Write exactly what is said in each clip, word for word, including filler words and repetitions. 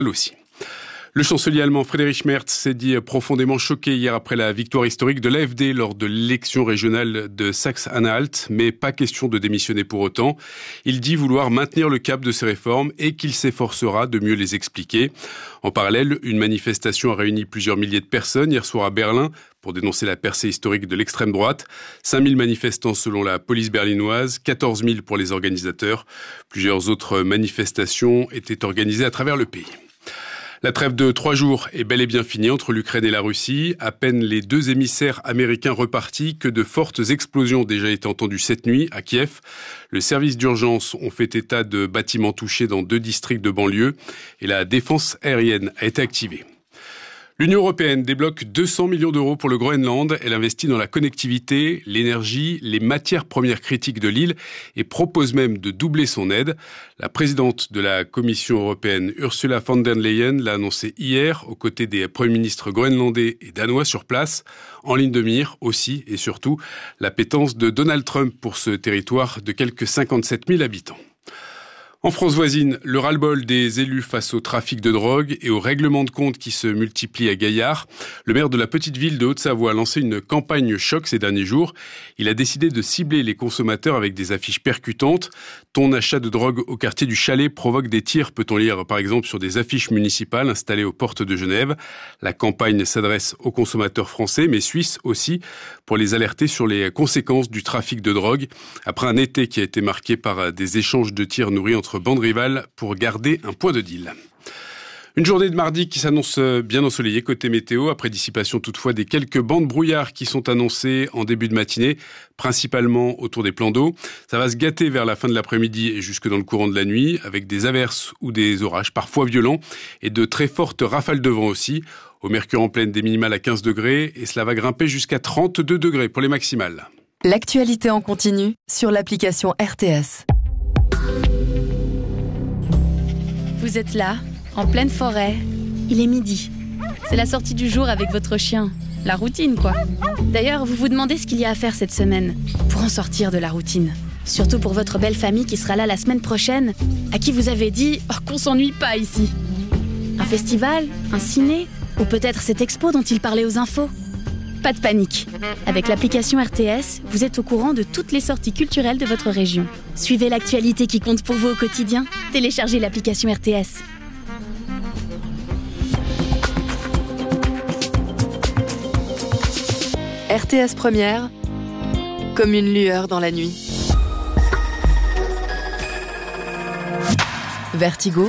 aussi. Le chancelier allemand Friedrich Merz s'est dit profondément choqué hier après la victoire historique de l'A F D lors de l'élection régionale de Saxe-Anhalt, mais pas question de démissionner pour autant. Il dit vouloir maintenir le cap de ces réformes et qu'il s'efforcera de mieux les expliquer. En parallèle, une manifestation a réuni plusieurs milliers de personnes hier soir à Berlin pour dénoncer la percée historique de l'extrême droite. cinq mille manifestants selon la police berlinoise, quatorze mille pour les organisateurs. Plusieurs autres manifestations étaient organisées à travers le pays. La trêve de trois jours est bel et bien finie entre l'Ukraine et la Russie. À peine les deux émissaires américains repartis que de fortes explosions ont déjà été entendues cette nuit à Kiev. Le service d'urgence ont fait état de bâtiments touchés dans deux districts de banlieue et la défense aérienne a été activée. L'Union européenne débloque deux cents millions d'euros pour le Groenland. Elle investit dans la connectivité, l'énergie, les matières premières critiques de l'île et propose même de doubler son aide. La présidente de la Commission européenne, Ursula von der Leyen, l'a annoncé hier aux côtés des premiers ministres groenlandais et danois sur place. En ligne de mire aussi et surtout l'appétence de Donald Trump pour ce territoire de quelques cinquante-sept mille habitants. En France voisine, le ras-le-bol des élus face au trafic de drogue et aux règlements de compte qui se multiplient à Gaillard. Le maire de la petite ville de Haute-Savoie a lancé une campagne choc ces derniers jours. Il a décidé de cibler les consommateurs avec des affiches percutantes. Ton achat de drogue au quartier du Chalet provoque des tirs, peut-on lire par exemple sur des affiches municipales installées aux portes de Genève. La campagne s'adresse aux consommateurs français, mais suisses aussi, pour les alerter sur les conséquences du trafic de drogue. Après un été qui a été marqué par des échanges de tirs nourris entre bandes rivales pour garder un point de deal. Une journée de mardi qui s'annonce bien ensoleillée côté météo, après dissipation toutefois des quelques bancs de brouillard qui sont annoncés en début de matinée, principalement autour des plans d'eau. Ça va se gâter vers la fin de l'après-midi et jusque dans le courant de la nuit, avec des averses ou des orages parfois violents et de très fortes rafales de vent aussi. Au mercure en pleine, des minimales à quinze degrés et cela va grimper jusqu'à trente-deux degrés pour les maximales. L'actualité en continu sur l'application R T S. Vous êtes là, en pleine forêt. Il est midi. C'est la sortie du jour avec votre chien. La routine, quoi. D'ailleurs, vous vous demandez ce qu'il y a à faire cette semaine pour en sortir de la routine. Surtout pour votre belle famille qui sera là la semaine prochaine, à qui vous avez dit oh, qu'on s'ennuie pas ici. Un festival, un ciné, ou peut-être cette expo dont il parlait aux infos. Pas de panique. Avec l'application R T S, vous êtes au courant de toutes les sorties culturelles de votre région. Suivez l'actualité qui compte pour vous au quotidien. Téléchargez l'application R T S. R T S Première, comme une lueur dans la nuit. Vertigo.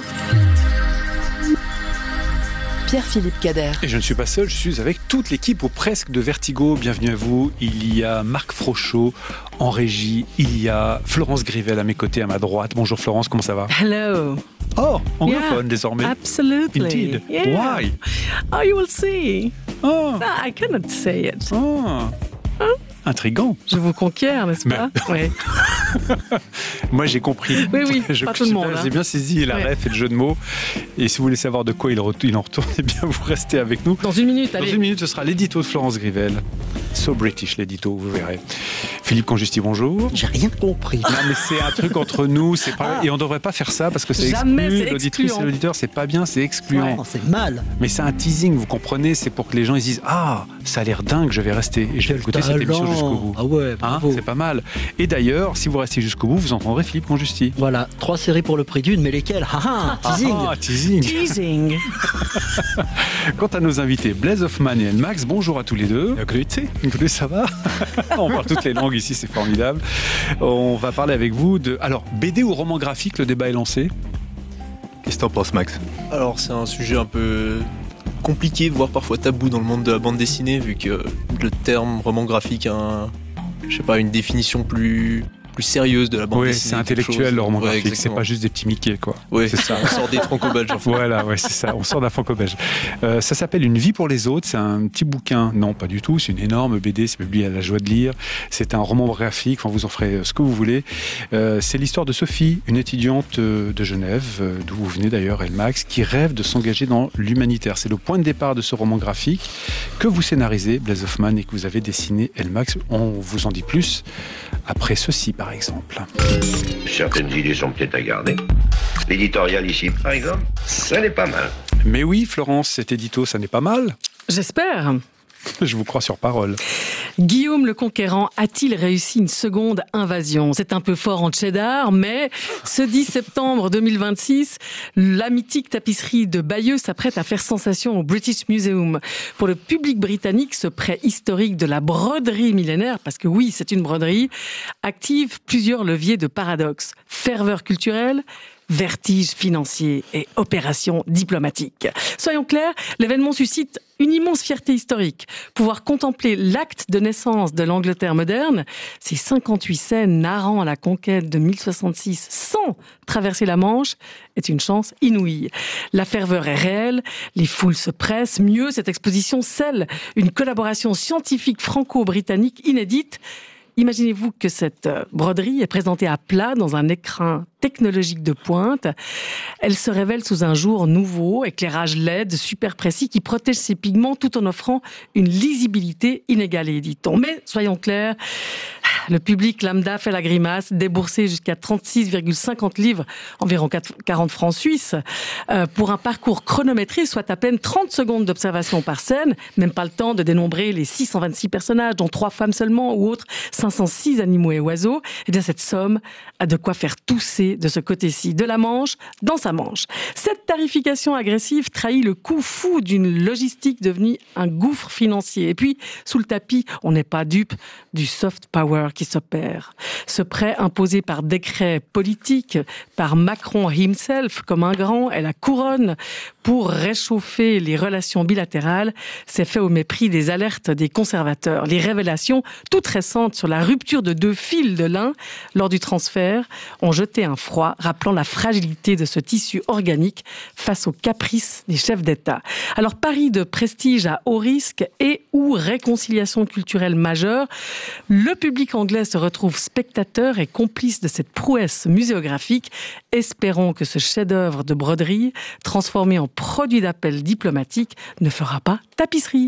Pierre-Philippe Cader. Et je ne suis pas seul, je suis avec toute l'équipe ou presque de Vertigo. Bienvenue à vous. Il y a Marc Frochot en régie. Il y a Florence Grivel à mes côtés, à ma droite. Bonjour Florence, comment ça va? Hello. Oh, anglophone Yeah, désormais. Absolutely. Indeed. Yeah. Why? Oh, you will see. Oh. No, I cannot say it. Oh. Intriguant. Je vous conquiers, n'est-ce pas? Mais... Oui. Moi, j'ai compris. Oui, oui, je, pas tout le monde. J'ai bien saisi la ouais. ref et le jeu de mots. Et si vous voulez savoir de quoi il, re- il en retourne, eh bien, vous restez avec nous. Dans une minute, Dans allez. une minute, ce sera l'édito de Florence Grivel. So British, l'édito, vous verrez. Philippe Conjusti, bonjour. J'ai rien compris. Non, mais c'est un truc entre nous. C'est pas... Ah. Et on devrait pas faire ça parce que c'est Jamais, exclu. c'est L'auditrice excluant. et l'auditeur, c'est pas bien, c'est excluant. Oh, c'est mal. Mais c'est un teasing, vous comprenez. C'est pour que les gens ils disent ah, ça a l'air dingue, je vais rester. Et je vais Quel écouter cette émission talent. jusqu'au bout. Ah ouais, Hein, bravo. c'est pas mal. Et d'ailleurs, si vous restez jusqu'au bout, vous entendrez Philippe Conjusti. Voilà, trois séries pour le prix d'une, mais lesquelles? Ah ah, teasing. Ah, teasing. Teasing. Quant à nos invités, Blaise Hoffman et Max, bonjour à tous les deux. Grüezi. Écoutez, ça va? On parle toutes les langues ici, c'est formidable. On va parler avec vous de... Alors, B D ou roman graphique, le débat est lancé. Qu'est-ce que t'en penses, Max? Alors c'est un sujet un peu compliqué, voire parfois tabou dans le monde de la bande dessinée, vu que le terme roman graphique a un, je sais pas, une définition plus, plus sérieuse de la bande Oui, dessinée. c'est quelque intellectuel chose. le roman Ouais, graphique, c'est exactement. pas juste des petits Mickey, quoi. Ouais, c'est ça. On sort des franco-belges en fait. Voilà, ouais, c'est ça. On sort d'un franco-belge. Euh, ça s'appelle Une vie pour les autres. C'est un petit bouquin. Non, pas du tout. C'est une énorme B D. C'est publié à la joie de lire. C'est un roman graphique. Enfin, vous en ferez ce que vous voulez. Euh, c'est l'histoire de Sophie, une étudiante de Genève, euh, d'où vous venez d'ailleurs, elle, Max, qui rêve de s'engager dans l'humanitaire. C'est le point de départ de ce roman graphique que vous scénarisez, Blaise Hoffman, et que vous avez dessiné, elle, Max. On vous en dit plus après ceci, par exemple. Certaines idées sont peut-être à garder. L'éditorial ici, par exemple, ça n'est pas mal. Mais oui, Florence, cet édito, ça n'est pas mal. J'espère. Je vous crois sur parole. Guillaume le Conquérant a-t-il réussi une seconde invasion ? C'est un peu fort en cheddar, mais ce dix septembre deux mille vingt-six, la mythique tapisserie de Bayeux s'apprête à faire sensation au British Museum. Pour le public britannique, ce prêt historique de la broderie millénaire, parce que oui, c'est une broderie, active plusieurs leviers de paradoxe. Ferveur culturelle, vertige financier et opération diplomatique. Soyons clairs, l'événement suscite une immense fierté historique. Pouvoir contempler l'acte de naissance de l'Angleterre moderne, ces cinquante-huit scènes narrant la conquête de mille soixante-six sans traverser la Manche, est une chance inouïe. La ferveur est réelle, les foules se pressent. Mieux, cette exposition scelle une collaboration scientifique franco-britannique inédite. Imaginez-vous que cette broderie est présentée à plat dans un écrin technologique de pointe. Elle se révèle sous un jour nouveau, éclairage L E D super précis qui protège ses pigments tout en offrant une lisibilité inégalée, dit-on. Mais soyons clairs, le public lambda fait la grimace, débourser jusqu'à trente-six virgule cinquante livres, environ quarante francs suisses, euh, pour un parcours chronométré, soit à peine trente secondes d'observation par scène, même pas le temps de dénombrer les six cent vingt-six personnages, dont trois femmes seulement, ou autres cinq cent six animaux et oiseaux. Eh bien, cette somme a de quoi faire tousser de ce côté-ci de la Manche dans sa Manche. Cette tarification agressive trahit le coût fou d'une logistique devenue un gouffre financier. Et puis, sous le tapis, on n'est pas dupe du soft power qui s'opère. Ce prêt imposé par décret politique, par Macron himself, comme un grand, et la couronne pour réchauffer les relations bilatérales, s'est fait au mépris des alertes des conservateurs. Les révélations, toutes récentes sur la rupture de deux fils de lin lors du transfert, ont jeté un froid, rappelant la fragilité de ce tissu organique face aux caprices des chefs d'État. Alors, pari de prestige à haut risque et ou réconciliation culturelle majeure, le public anglais se retrouve spectateur et complice de cette prouesse muséographique. Espérons que ce chef-d'œuvre de broderie, transformé en produit d'appel diplomatique, ne fera pas tapisserie.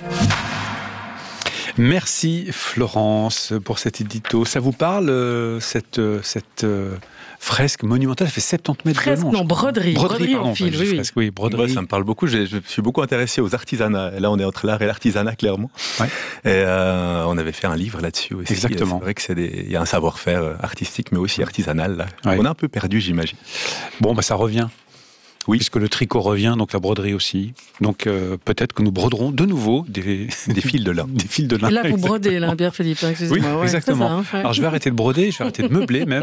Merci Florence pour cet édito. Ça vous parle, euh, cette, cette euh, fresque monumentale? Elle fait soixante-dix mètres fresque, de long. non, broderie. Broderie, broderie pardon, en fil, oui, fresque, oui, broderie. Ouais, ça me parle beaucoup. J'ai, je suis beaucoup intéressé aux artisanats. Et là, on est entre l'art et l'artisanat, clairement. Ouais. Et euh, on avait fait un livre là-dessus aussi. Exactement. C'est vrai que c'est des, il y a un savoir-faire artistique, mais aussi artisanal. Là. Ouais. On a un peu perdu, j'imagine. Bon, bah ça revient. Oui, puisque le tricot revient, donc la broderie aussi. Donc euh, peut-être que nous broderons de nouveau des, des fils de lin. Des fils de lin. Et là, vous brodez, là, Pierre-Philippe. Hein, oui, ouais, exactement. Ça, hein, ouais. Alors je vais arrêter de broder, je vais arrêter de meubler même.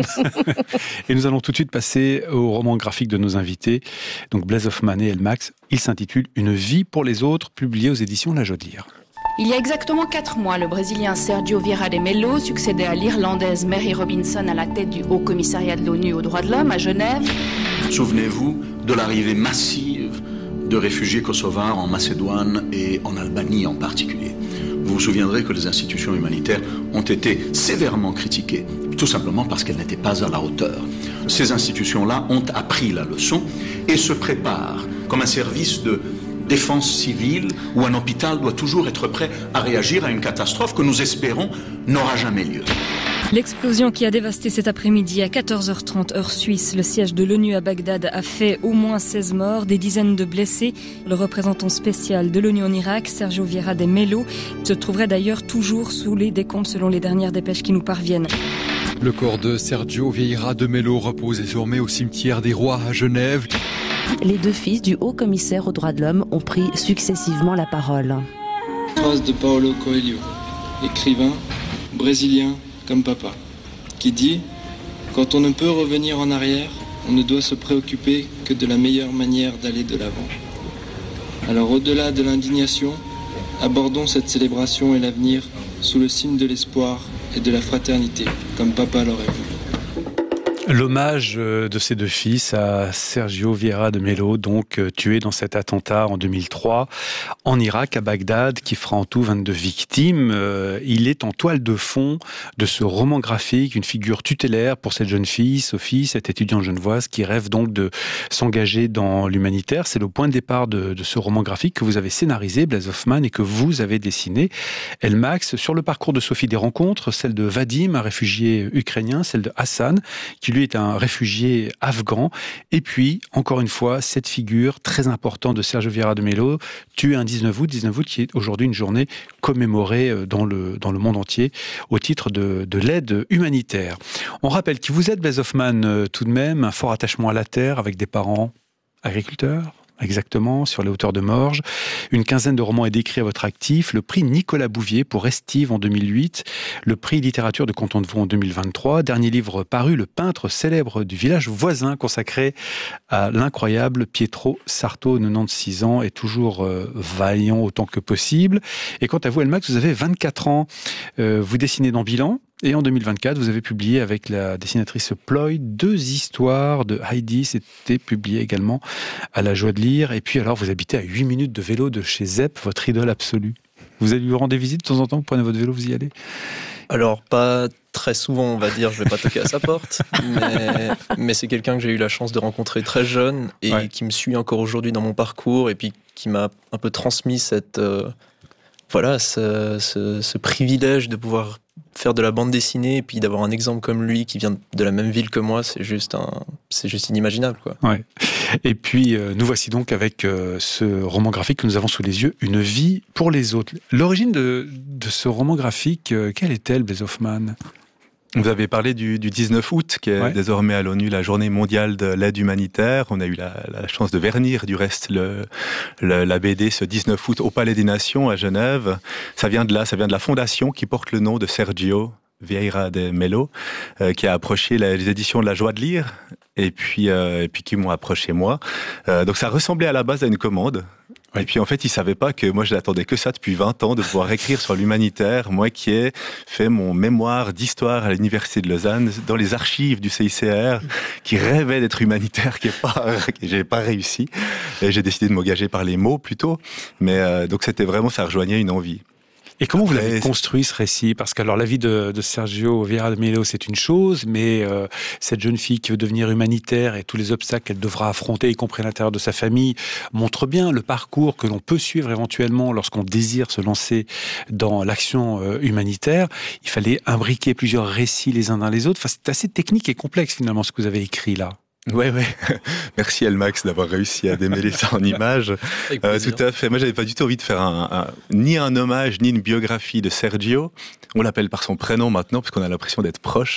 Et nous allons tout de suite passer au roman graphique de nos invités. Donc Blaise Hoffmann et Elmax. Il s'intitule Une vie pour les autres, publié aux éditions La Jaudière. Il y a exactement quatre mois, le Brésilien Sergio Vieira de Mello succédait à l'Irlandaise Mary Robinson à la tête du Haut Commissariat de l'ONU aux droits de l'homme à Genève. Souvenez-vous de l'arrivée massive de réfugiés kosovars en Macédoine et en Albanie en particulier. Vous vous souviendrez que les institutions humanitaires ont été sévèrement critiquées, tout simplement parce qu'elles n'étaient pas à la hauteur. Ces institutions-là ont appris la leçon et se préparent comme un service de défense civile où un hôpital doit toujours être prêt à réagir à une catastrophe que nous espérons n'aura jamais lieu. L'explosion qui a dévasté cet après-midi à quatorze heures trente heure suisse, le siège de l'ONU à Bagdad a fait au moins seize morts, des dizaines de blessés. Le représentant spécial de l'ONU en Irak, Sergio Vieira de Mello, se trouverait d'ailleurs toujours sous les décombres selon les dernières dépêches qui nous parviennent. Le corps de Sergio Vieira de Mello repose désormais au cimetière des Rois à Genève. Les deux fils du haut commissaire aux droits de l'homme ont pris successivement la parole. Phrase de Paulo Coelho, écrivain brésilien comme papa, qui dit « Quand on ne peut revenir en arrière, on ne doit se préoccuper que de la meilleure manière d'aller de l'avant. » Alors au-delà de l'indignation, abordons cette célébration et l'avenir sous le signe de l'espoir et de la fraternité, comme papa l'aurait voulu. L'hommage de ces deux fils à Sergio Vieira de Mello, donc tué dans cet attentat en deux mille trois en Irak, à Bagdad, qui fera en tout vingt-deux victimes. Il est en toile de fond de ce roman graphique, une figure tutélaire pour cette jeune fille, Sophie, cette étudiante genevoise qui rêve donc de s'engager dans l'humanitaire. C'est le point de départ de, de ce roman graphique que vous avez scénarisé, Blaise Hoffmann, et que vous avez dessiné, Elmax, sur le parcours de Sophie, des rencontres, celle de Vadim, un réfugié ukrainien, celle de Hassan, qui lui est un réfugié afghan. Et puis, encore une fois, cette figure très importante de Sergio Vieira de Mello, tué un dix-neuf août, dix-neuf août qui est aujourd'hui une journée commémorée dans le, dans le monde entier au titre de, de l'aide humanitaire. On rappelle qui vous êtes, Blaise Hoffmann, euh, tout de même, un fort attachement à la terre avec des parents agriculteurs. Exactement, sur les hauteurs de Morges. Une quinzaine de romans est décrit à votre actif. Le prix Nicolas Bouvier pour Estive en deux mille huit. Le prix littérature de Canton de Vaud en deux mille vingt-trois. Dernier livre paru, Le peintre célèbre du village voisin, consacré à l'incroyable Pietro Sarto, quatre-vingt-seize ans, et toujours euh, vaillant autant que possible. Et quant à vous, Elmax, vous avez vingt-quatre ans. Euh, vous dessinez dans Bilan. Et en deux mille vingt-quatre, vous avez publié avec la dessinatrice Ploy deux histoires de Heidi. C'était publié également à La Joie de Lire. Et puis alors, vous habitez à huit minutes de vélo de chez Zepp, votre idole absolue. Vous allez lui rendre visite de temps en temps, vous prenez votre vélo, vous y allez? Alors, pas très souvent, on va dire, je vais pas toquer à sa porte, mais, mais c'est quelqu'un que j'ai eu la chance de rencontrer très jeune et ouais. qui me suit encore aujourd'hui dans mon parcours et puis qui m'a un peu transmis cette, euh, voilà, ce, ce, ce privilège de pouvoir faire de la bande dessinée et puis d'avoir un exemple comme lui qui vient de la même ville que moi, c'est juste un, c'est juste inimaginable, quoi. Ouais. Et puis euh, nous voici donc avec euh, ce roman graphique que nous avons sous les yeux, Une vie pour les autres. L'origine de, de ce roman graphique, euh, quelle est-elle, Blaise Hoffmann ? Vous avez parlé du, du dix-neuf août, qui est ouais. désormais à l'ONU la journée mondiale de l'aide humanitaire. On a eu la, la chance de vernir, du reste, le, le, la B D ce dix-neuf août au Palais des Nations à Genève. Ça vient de là, ça vient de la fondation qui porte le nom de Sergio Vieira de Mello, euh, qui a approché la, les éditions de La Joie de Lire, et puis, euh, et puis qui m'ont approché moi. Euh, donc ça ressemblait à la base à une commande. Et puis en fait, ils savaient pas que moi je n'attendais que ça depuis vingt ans, de pouvoir écrire sur l'humanitaire, moi qui ai fait mon mémoire d'histoire à l'université de Lausanne, dans les archives du C I C R, qui rêvait d'être humanitaire, qui est pas, que j'ai pas réussi. Et j'ai décidé de m'engager par les mots plutôt. Mais euh, donc c'était vraiment, ça rejoignait une envie. Et comment Après, vous l'avez construit ce récit? Parce que alors la vie de, de Sergio Vieira de Mello, c'est une chose, mais euh, cette jeune fille qui veut devenir humanitaire et tous les obstacles qu'elle devra affronter, y compris à l'intérieur de sa famille, montre bien le parcours que l'on peut suivre éventuellement lorsqu'on désire se lancer dans l'action euh, humanitaire. Il fallait imbriquer plusieurs récits les uns dans les autres. Enfin, c'est assez technique et complexe finalement ce que vous avez écrit là. Ouais, ouais. Merci Elmax d'avoir réussi à démêler ça en images. Euh, tout à fait. Moi, j'avais pas du tout envie de faire un, un, ni un hommage, ni une biographie de Sergio. On l'appelle par son prénom maintenant, parce qu'on a l'impression d'être proche.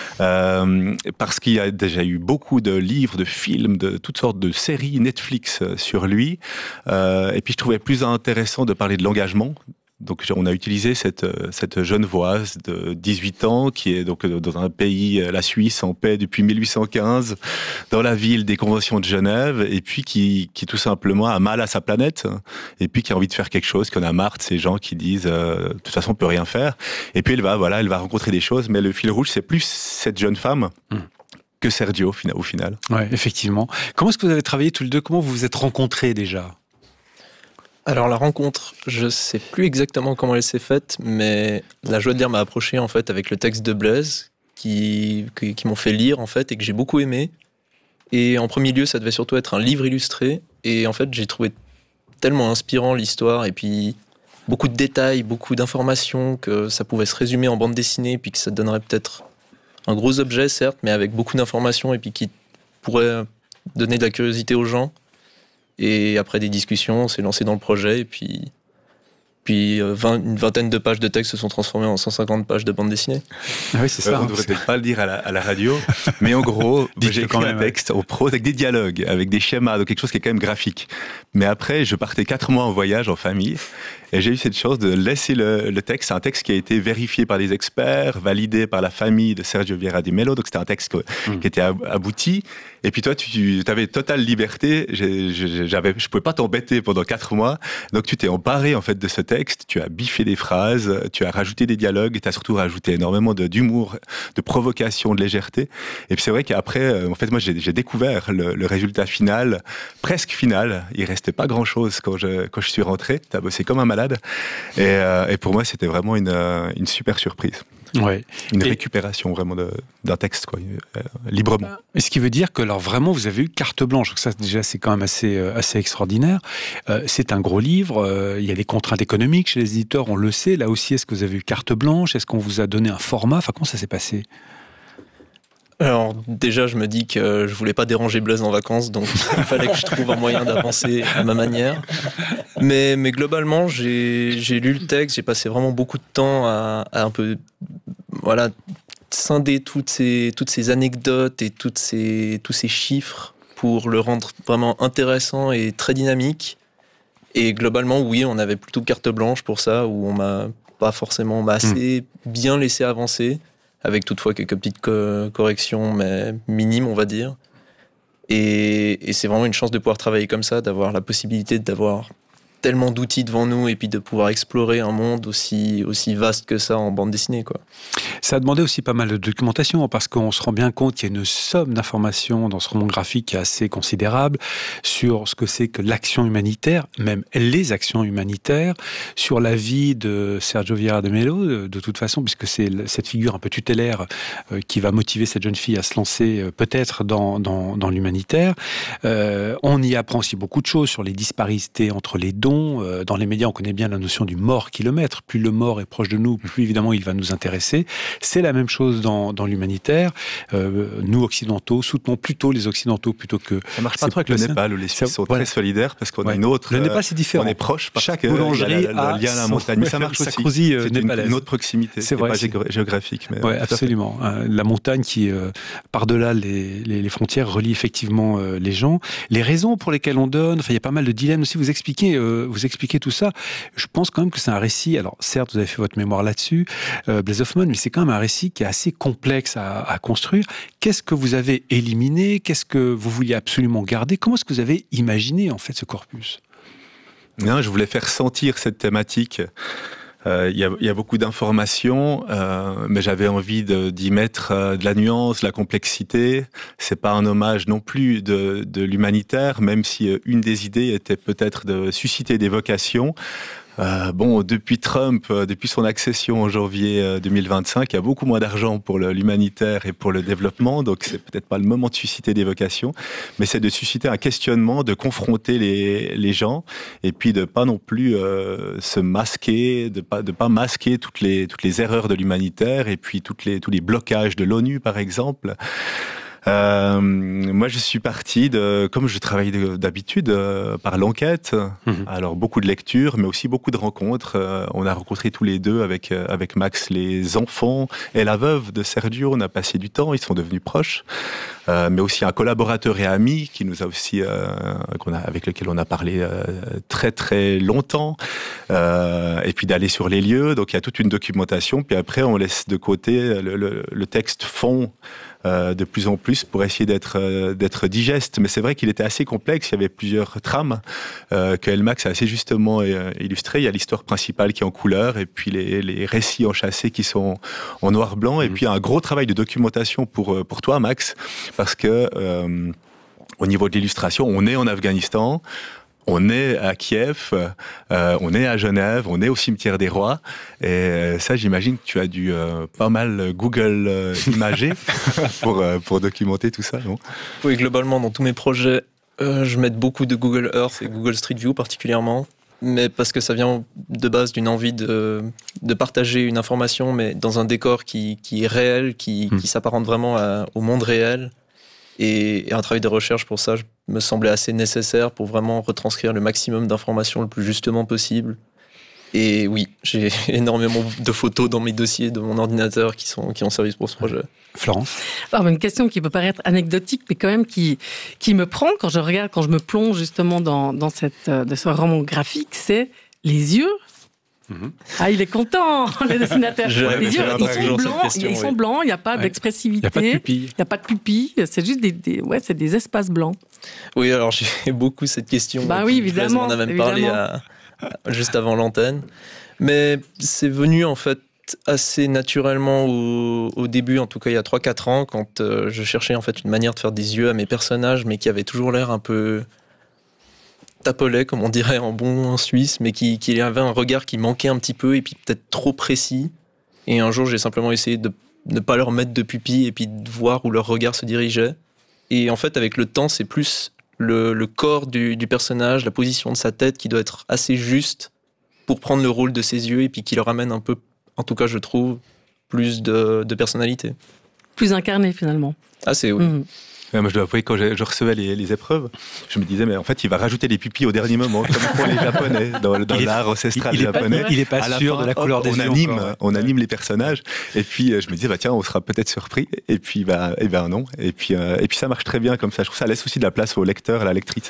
Euh, parce qu'il y a déjà eu beaucoup de livres, de films, de toutes sortes de séries Netflix sur lui. Euh, et puis, je trouvais plus intéressant de parler de l'engagement. Donc, on a utilisé cette, cette Genevoise de dix-huit ans qui est donc dans un pays, la Suisse, en paix depuis mille huit cent quinze, dans la ville des Conventions de Genève, et puis qui, qui tout simplement a mal à sa planète, et puis qui a envie de faire quelque chose, qui en a marre de ces gens qui disent euh, de toute façon on peut rien faire. Et puis elle va, voilà, elle va rencontrer des choses, mais le fil rouge c'est plus cette jeune femme. Mmh. que Sergio au final. Ouais, effectivement. Comment est-ce que vous avez travaillé tous les deux? Comment vous vous êtes rencontrés déjà? Alors la rencontre, je sais plus exactement comment elle s'est faite, mais La Joie de Lire m'a approché en fait avec le texte de Blaise qui, qui, qui m'ont fait lire en fait et que j'ai beaucoup aimé. Et en premier lieu, ça devait surtout être un livre illustré. Et en fait, j'ai trouvé tellement inspirant l'histoire et puis beaucoup de détails, beaucoup d'informations que ça pouvait se résumer en bande dessinée et puis que ça donnerait peut-être un gros objet certes, mais avec beaucoup d'informations et puis qui pourrait donner de la curiosité aux gens. Et après des discussions, on s'est lancé dans le projet et puis, puis vingt, une vingtaine de pages de texte se sont transformées en cent cinquante pages de bande dessinée. Ah oui, c'est ça. Euh, on ne devrait peut-être pas le dire à la, à la radio, mais en gros, j'ai écrit un texte en prose avec des dialogues, avec des schémas, donc quelque chose qui est quand même graphique. Mais après, je partais quatre mois en voyage en famille et j'ai eu cette chance de laisser le, le texte. C'est un texte qui a été vérifié par des experts, validé par la famille de Sergio Vieira de Mello, donc c'était un texte que, mmh. qui était abouti. Et puis toi, tu, tu avais totale liberté. J'ai, j'avais, je pouvais pas t'embêter pendant quatre mois. Donc tu t'es emparé en fait de ce texte. Tu as biffé des phrases, tu as rajouté des dialogues, tu as surtout rajouté énormément de, d'humour, de provocation, de légèreté. Et puis c'est vrai qu'après, en fait, moi j'ai, j'ai découvert le, le résultat final, presque final. Il restait pas grand-chose quand je quand je suis rentré. T'as bossé comme un malade. Et, euh, et pour moi, c'était vraiment une une super surprise. Ouais. Une et récupération vraiment de, d'un texte, quoi, euh, librement. Et ce qui veut dire que alors vraiment vous avez eu carte blanche. Donc ça déjà c'est quand même assez euh, assez extraordinaire. Euh, c'est un gros livre. Euh, il y a des contraintes économiques chez les éditeurs, on le sait. Là aussi, est-ce que vous avez eu carte blanche? Est-ce qu'on vous a donné un format? Enfin, comment ça s'est passé? Alors déjà, je me dis que je voulais pas déranger Blaise en vacances, donc il fallait que je trouve un moyen d'avancer à ma manière. Mais, mais globalement, j'ai, j'ai lu le texte, j'ai passé vraiment beaucoup de temps à, à un peu, voilà, scinder toutes ces, toutes ces anecdotes et toutes ces, tous ces chiffres pour le rendre vraiment intéressant et très dynamique. Et globalement, oui, on avait plutôt carte blanche pour ça, où on m'a pas forcément, on m'a assez mmh. bien laissé avancer, avec toutefois quelques petites co- corrections, mais minimes, on va dire. Et, et c'est vraiment une chance de pouvoir travailler comme ça, d'avoir la possibilité d'avoir tellement d'outils devant nous et puis de pouvoir explorer un monde aussi, aussi vaste que ça en bande dessinée, quoi. Ça a demandé aussi pas mal de documentation parce qu'on se rend bien compte qu'il y a une somme d'informations dans ce roman graphique qui est assez considérable sur ce que c'est que l'action humanitaire, même les actions humanitaires, sur la vie de Sergio Vieira de Mello, de toute façon, puisque c'est cette figure un peu tutélaire qui va motiver cette jeune fille à se lancer peut-être dans, dans, dans l'humanitaire. Euh, on y apprend aussi beaucoup de choses sur les disparités entre les dons. Dans les médias, on connaît bien la notion du mort-kilomètre. Plus le mort est proche de nous, plus évidemment il va nous intéresser. C'est la même chose dans, dans l'humanitaire. Euh, nous, occidentaux, soutenons plutôt les occidentaux plutôt que... Ça marche pas trop avec le Népal, où les Suisses sont voilà. très solidaires parce qu'on ouais. a une autre... Le Népal, c'est différent. On est proche parce Chaque que boulangerie y a le lien à la montagne. Mais ça marche aussi. C'est une, une autre proximité. C'est vrai, pas c'est... géographique. Mais ouais, absolument. Euh, la montagne qui, euh, par-delà les, les, les frontières, relie effectivement euh, les gens. Les raisons pour lesquelles on donne, enfin, il y a pas mal de dilemmes aussi. Vous expliquez, euh, vous expliquez tout ça. Je pense quand même que c'est un récit, alors certes vous avez fait votre mémoire là-dessus, euh, Blaise Hoffman, mais c'est quand même un récit qui est assez complexe à, à construire. Qu'est-ce que vous avez éliminé? Qu'est-ce que vous vouliez absolument garder? Comment est-ce que vous avez imaginé en fait ce corpus? Non, je voulais faire sentir cette thématique. Il euh, y, y a beaucoup d'informations, euh, mais j'avais envie de, d'y mettre euh, de la nuance, de la complexité. C'est pas un hommage non plus de, de l'humanitaire, même si euh, une des idées était peut-être de susciter des vocations. Euh, bon, depuis Trump, euh, depuis son accession en janvier euh, deux mille vingt-cinq, il y a beaucoup moins d'argent pour le, l'humanitaire et pour le développement, donc c'est peut-être pas le moment de susciter des vocations, mais c'est de susciter un questionnement, de confronter les, les gens, et puis de pas non plus euh, se masquer, de pas de pas masquer toutes les toutes les erreurs de l'humanitaire et puis toutes les tous les blocages de l'ONU par exemple. Euh, moi, je suis parti de, comme je travaille de, d'habitude, euh, par l'enquête. Mmh. Alors, beaucoup de lectures, mais aussi beaucoup de rencontres. Euh, on a rencontré tous les deux avec, euh, avec Max les enfants et la veuve de Sergio. On a passé du temps, ils sont devenus proches. Euh, mais aussi un collaborateur et ami qui nous a aussi, euh, qu'on a, avec lequel on a parlé euh, très très longtemps. Euh, et puis d'aller sur les lieux. Donc, il y a toute une documentation. Puis après, on laisse de côté le, le, le texte fond. Euh, de plus en plus pour essayer d'être euh, d'être digeste, mais c'est vrai qu'il était assez complexe. Il y avait plusieurs trames euh, que Elmax a assez justement euh, illustrées. Il y a l'histoire principale qui est en couleur et puis les, les récits enchâssés qui sont en noir-blanc. Mmh. Et puis un gros travail de documentation pour pour toi, Max, parce que euh, au niveau de l'illustration, on est en Afghanistan. On est à Kiev, euh, on est à Genève, on est au cimetière des rois. Et ça, j'imagine que tu as dû euh, pas mal Google euh, imager pour, euh, pour documenter tout ça, non? Oui, globalement, dans tous mes projets, euh, je mets beaucoup de Google Earth et Google Street View particulièrement. Mais parce que ça vient de base d'une envie de, de partager une information, mais dans un décor qui, qui est réel, qui, mmh. qui s'apparente vraiment à, au monde réel. Et, et un travail de recherche pour ça me semblait assez nécessaire pour vraiment retranscrire le maximum d'informations le plus justement possible. Et oui, j'ai énormément de photos dans mes dossiers de mon ordinateur qui, sont, qui ont servi pour ce projet. Florence? Alors, une question qui peut paraître anecdotique, mais quand même qui, qui me prend quand je regarde, quand je me plonge justement dans, dans cette, de ce roman graphique, c'est les yeux. Mmh. Ah, il est content, le dessinateur. Je, les yeux, ils sont blancs, question, ils sont oui. blancs, il n'y a pas ouais. d'expressivité. Il n'y a pas de pupille. Il n'y a pas de pupille, c'est juste des, des, ouais, c'est des espaces blancs. Oui, alors j'ai beaucoup cette question. Bah oui, évidemment. On en a même évidemment. parlé à, à, juste avant l'antenne. Mais c'est venu en fait assez naturellement au, au début, en tout cas il y a trois quatre ans, quand euh, je cherchais en fait une manière de faire des yeux à mes personnages, mais qui avait toujours l'air un peu tapolet, comme on dirait en bon suisse, mais qui, qui avait un regard qui manquait un petit peu et puis peut-être trop précis. Et un jour, j'ai simplement essayé de ne pas leur mettre de pupille et puis de voir où leur regard se dirigeait. Et en fait, avec le temps, c'est plus le, le corps du, du personnage, la position de sa tête qui doit être assez juste pour prendre le rôle de ses yeux et puis qui leur amène un peu, en tout cas je trouve, plus de, de personnalité. plus incarné finalement. Ah, c'est oui. Mmh. Ouais, moi, je dois avouer, quand je, je recevais les, les épreuves, je me disais, mais en fait, il va rajouter les pupilles au dernier moment, comme font les Japonais, dans, dans l'art ancestral il, il japonais. Pas, il n'est pas sûr fin, de la couleur hop, des on yeux. Anime, encore, ouais. On anime les personnages, et puis je me disais, bah, tiens, on sera peut-être surpris, et puis, bah, et ben non. Et puis, euh, et puis, ça marche très bien comme ça. Je trouve que ça laisse aussi de la place au lecteur, à la lectrice,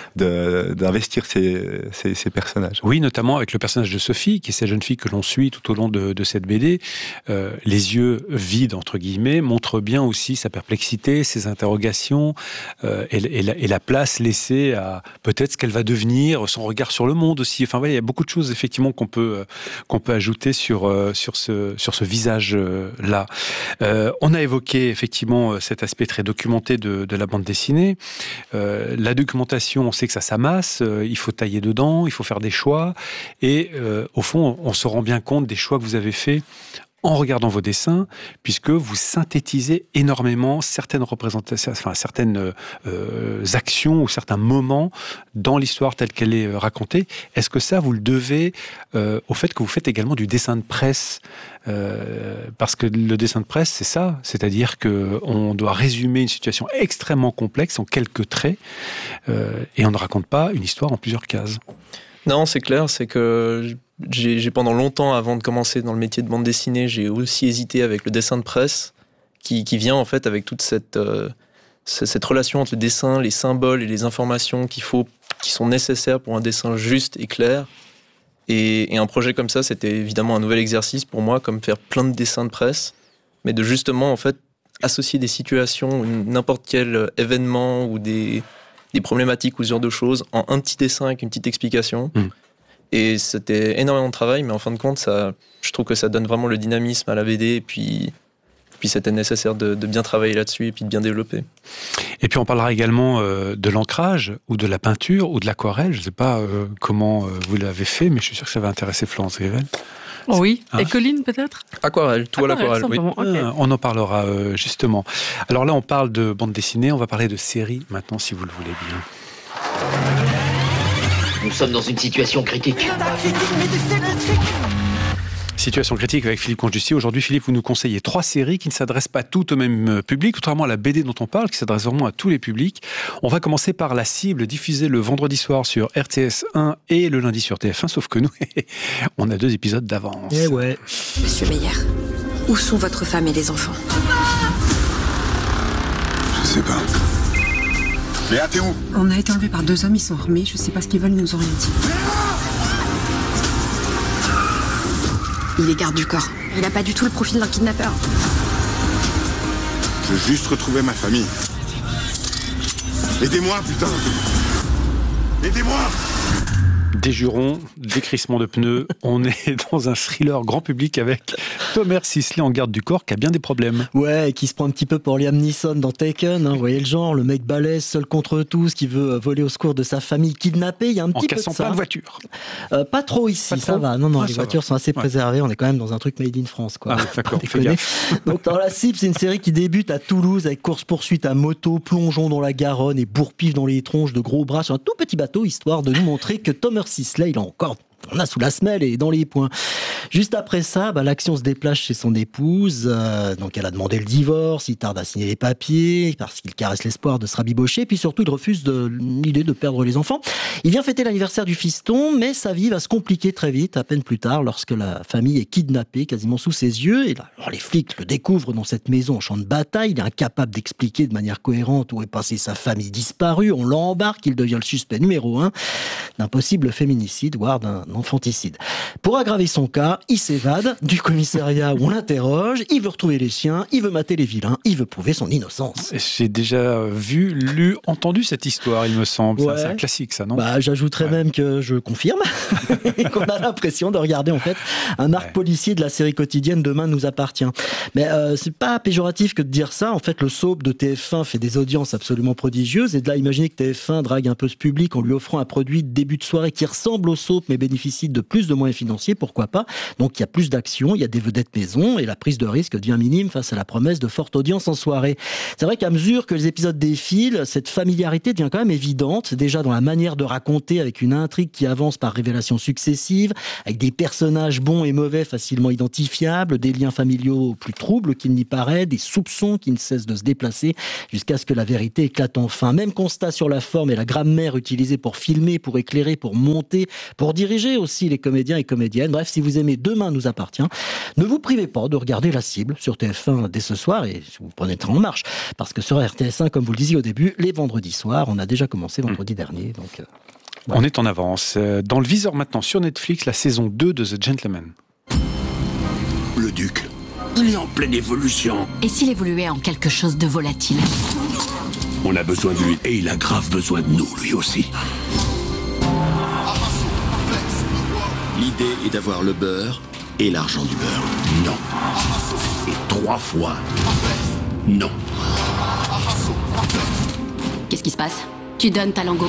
de, d'investir ces, ces, ces personnages. Oui, notamment avec le personnage de Sophie, qui est cette jeune fille que l'on suit tout au long de, de cette B D. Euh, les yeux vides, entre guillemets, montrent bien aussi sa perplexité, ses interrogations, Euh, et, et, la, et la place laissée à peut-être ce qu'elle va devenir, son regard sur le monde aussi. Enfin, voilà, il y a beaucoup de choses effectivement qu'on peut euh, qu'on peut ajouter sur euh, sur ce sur ce visage euh, là. Euh, on a évoqué effectivement cet aspect très documenté de, de la bande dessinée. Euh, la documentation, on sait que ça s'amasse. Euh, il faut tailler dedans, il faut faire des choix. Et euh, au fond, on se rend bien compte des choix que vous avez faits en regardant vos dessins, puisque vous synthétisez énormément certaines représentations, enfin certaines euh, actions ou certains moments dans l'histoire telle qu'elle est racontée. Est-ce que ça, vous le devez euh, au fait que vous faites également du dessin de presse euh, parce que le dessin de presse, c'est ça, c'est-à-dire que on doit résumer une situation extrêmement complexe en quelques traits, euh, et on ne raconte pas une histoire en plusieurs cases. Non, c'est clair, c'est que j'ai, j'ai pendant longtemps, avant de commencer dans le métier de bande dessinée, j'ai aussi hésité avec le dessin de presse, qui, qui vient en fait avec toute cette, euh, cette relation entre le dessin, les symboles et les informations qu'il faut, qui sont nécessaires pour un dessin juste et clair. Et, et un projet comme ça, c'était évidemment un nouvel exercice pour moi, comme faire plein de dessins de presse, mais de justement en fait associer des situations, n'importe quel événement ou des, des problématiques ou ce genre de choses en un petit dessin avec une petite explication. Mmh. Et c'était énormément de travail, mais en fin de compte, ça, je trouve que ça donne vraiment le dynamisme à la B D, et puis, puis c'était nécessaire de, de bien travailler là-dessus et puis de bien développer. Et puis on parlera également euh, de l'ancrage, ou de la peinture, ou de l'aquarelle. Je ne sais pas euh, comment euh, vous l'avez fait, mais je suis sûr que ça va intéresser Florence Grivel. Oh oui, hein? Et Colline peut-être ? Aquarelle, tout à l'aquarelle, oui. Okay. Ah, on en parlera euh, justement. Alors là, on parle de bande dessinée, on va parler de série maintenant, si vous le voulez bien. Nous sommes dans une situation critique. Situation critique avec Philippe Conjustier. Aujourd'hui, Philippe, vous nous conseillez trois séries qui ne s'adressent pas toutes au même public, contrairement à la B D dont on parle, qui s'adresse vraiment à tous les publics. On va commencer par La Cible, diffusée le vendredi soir sur R T S un et le lundi sur T F un, sauf que nous, on a deux épisodes d'avance. Eh ouais. Monsieur Meyer, où sont votre femme et les enfants ? Je sais pas. Léa, t'es où ? On a été enlevés par deux hommes, ils sont armés, je sais pas ce qu'ils veulent, ils nous ont rien dit. Il est garde du corps. Il a pas du tout le profil d'un kidnappeur. Je veux juste retrouver ma famille. Aidez-moi, putain ! Aidez-moi ! Des jurons, des crissements de pneus. On est dans un thriller grand public avec Tomer Sisley en garde du corps qui a bien des problèmes. Ouais, et qui se prend un petit peu pour Liam Neeson dans Taken. Hein, vous voyez le genre, le mec balèze, seul contre tous, qui veut voler au secours de sa famille kidnappée. Il y a un petit en peu de ça. En cassant plein de voitures. Euh, pas trop ici, pas ça trop. va. Non, non, ah, les voitures va. sont assez ouais. préservées. On est quand même dans un truc made in France, quoi. Ah, d'accord, fais gaffe. Donc, dans La Cible, c'est une série qui débute à Toulouse avec course-poursuite à moto, plongeon dans la Garonne et bourre-pif dans les tronches de gros bras sur un tout petit bateau, histoire de nous montrer que Tomer Sisley, il a encore on a sous la semelle et dans les poings. Juste après ça, bah, l'action se déplace chez son épouse. Euh, donc elle a demandé le divorce, il tarde à signer les papiers parce qu'il caresse l'espoir de se rabibocher. Puis surtout, il refuse de, l'idée de perdre les enfants. Il vient fêter l'anniversaire du fiston, mais sa vie va se compliquer très vite, à peine plus tard, lorsque la famille est kidnappée quasiment sous ses yeux. Et là, alors les flics le découvrent dans cette maison en champ de bataille. Il est incapable d'expliquer de manière cohérente où est passée sa famille disparue. On l'embarque, il devient le suspect numéro un d'un possible féminicide, voire d'un infanticide. Pour aggraver son cas, il s'évade du commissariat où on l'interroge, il veut retrouver les siens, il veut mater les vilains, il veut prouver son innocence. J'ai déjà vu, lu, entendu cette histoire, il me semble. Ouais. C'est un classique, ça, non ? Bah, j'ajouterais ouais. même que je confirme qu'on a l'impression de regarder en fait un arc ouais. policier de la série quotidienne Demain nous appartient. Mais euh, c'est pas péjoratif que de dire ça. En fait, le soap de T F un fait des audiences absolument prodigieuses, et de là, imaginez que T F un drague un peu ce public en lui offrant un produit de début de soirée qui ressemble au soap mais bénéficie de plus de moyens financiers, pourquoi pas. Donc il y a plus d'action, il y a des vedettes maison et la prise de risque devient minime face à la promesse de forte audience en soirée. C'est vrai qu'à mesure que les épisodes défilent, cette familiarité devient quand même évidente, déjà dans la manière de raconter, avec une intrigue qui avance par révélations successives, avec des personnages bons et mauvais facilement identifiables, des liens familiaux plus troubles qu'il n'y paraît, des soupçons qui ne cessent de se déplacer jusqu'à ce que la vérité éclate enfin. Même constat sur la forme et la grammaire utilisée pour filmer, pour éclairer, pour monter, pour diriger aussi les comédiens et comédiennes. Bref, si vous aimez Demain nous appartient, ne vous privez pas de regarder La Cible sur T F un dès ce soir, et vous prenez Train en marche, parce que sur R T S un, comme vous le disiez au début, les vendredis soirs, on a déjà commencé vendredi mmh. dernier. Donc, euh, voilà. On est en avance. Dans le viseur maintenant sur Netflix, la saison deux de The Gentleman. Le Duc, il est en pleine évolution. Et s'il évoluait en quelque chose de volatile? On a besoin de lui, et il a grave besoin de nous, lui aussi. L'idée est d'avoir le beurre et l'argent du beurre. Non. Et trois fois. Non. Qu'est-ce qui se passe? Tu donnes ta langue au...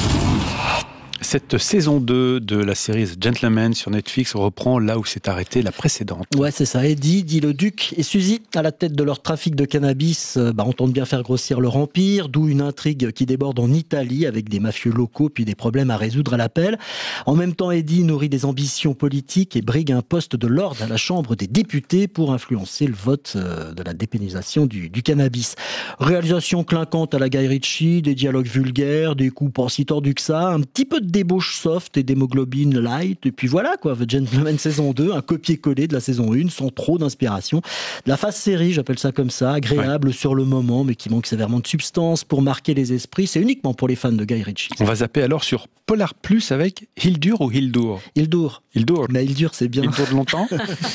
Cette saison deux de la série The Gentleman sur Netflix reprend là où s'est arrêtée la précédente. Ouais, c'est ça. Eddie, dit le Duc et Suzy, à la tête de leur trafic de cannabis, euh, bah, on tente bien faire grossir leur empire, d'où une intrigue qui déborde en Italie avec des mafieux locaux puis des problèmes à résoudre à l'appel. En même temps, Eddie nourrit des ambitions politiques et brigue un poste de lord à la Chambre des députés pour influencer le vote euh, de la dépénalisation du, du cannabis. Réalisation clinquante à la Guy Ritchie, des dialogues vulgaires, des coups pas si tordus que ça, un petit peu de débauche soft et d'hémoglobine light, et puis voilà quoi, The Gentleman saison deux, un copier-coller de la saison un, sans trop d'inspiration. De la phase série, j'appelle ça comme ça, agréable ouais. sur le moment, mais qui manque sévèrement de substance pour marquer les esprits, c'est uniquement pour les fans de Guy Ritchie. On va zapper alors sur Polar Plus avec Hildur ou Hildur Hildur. Hildur. Mais Hildur, c'est bien. Il dure longtemps.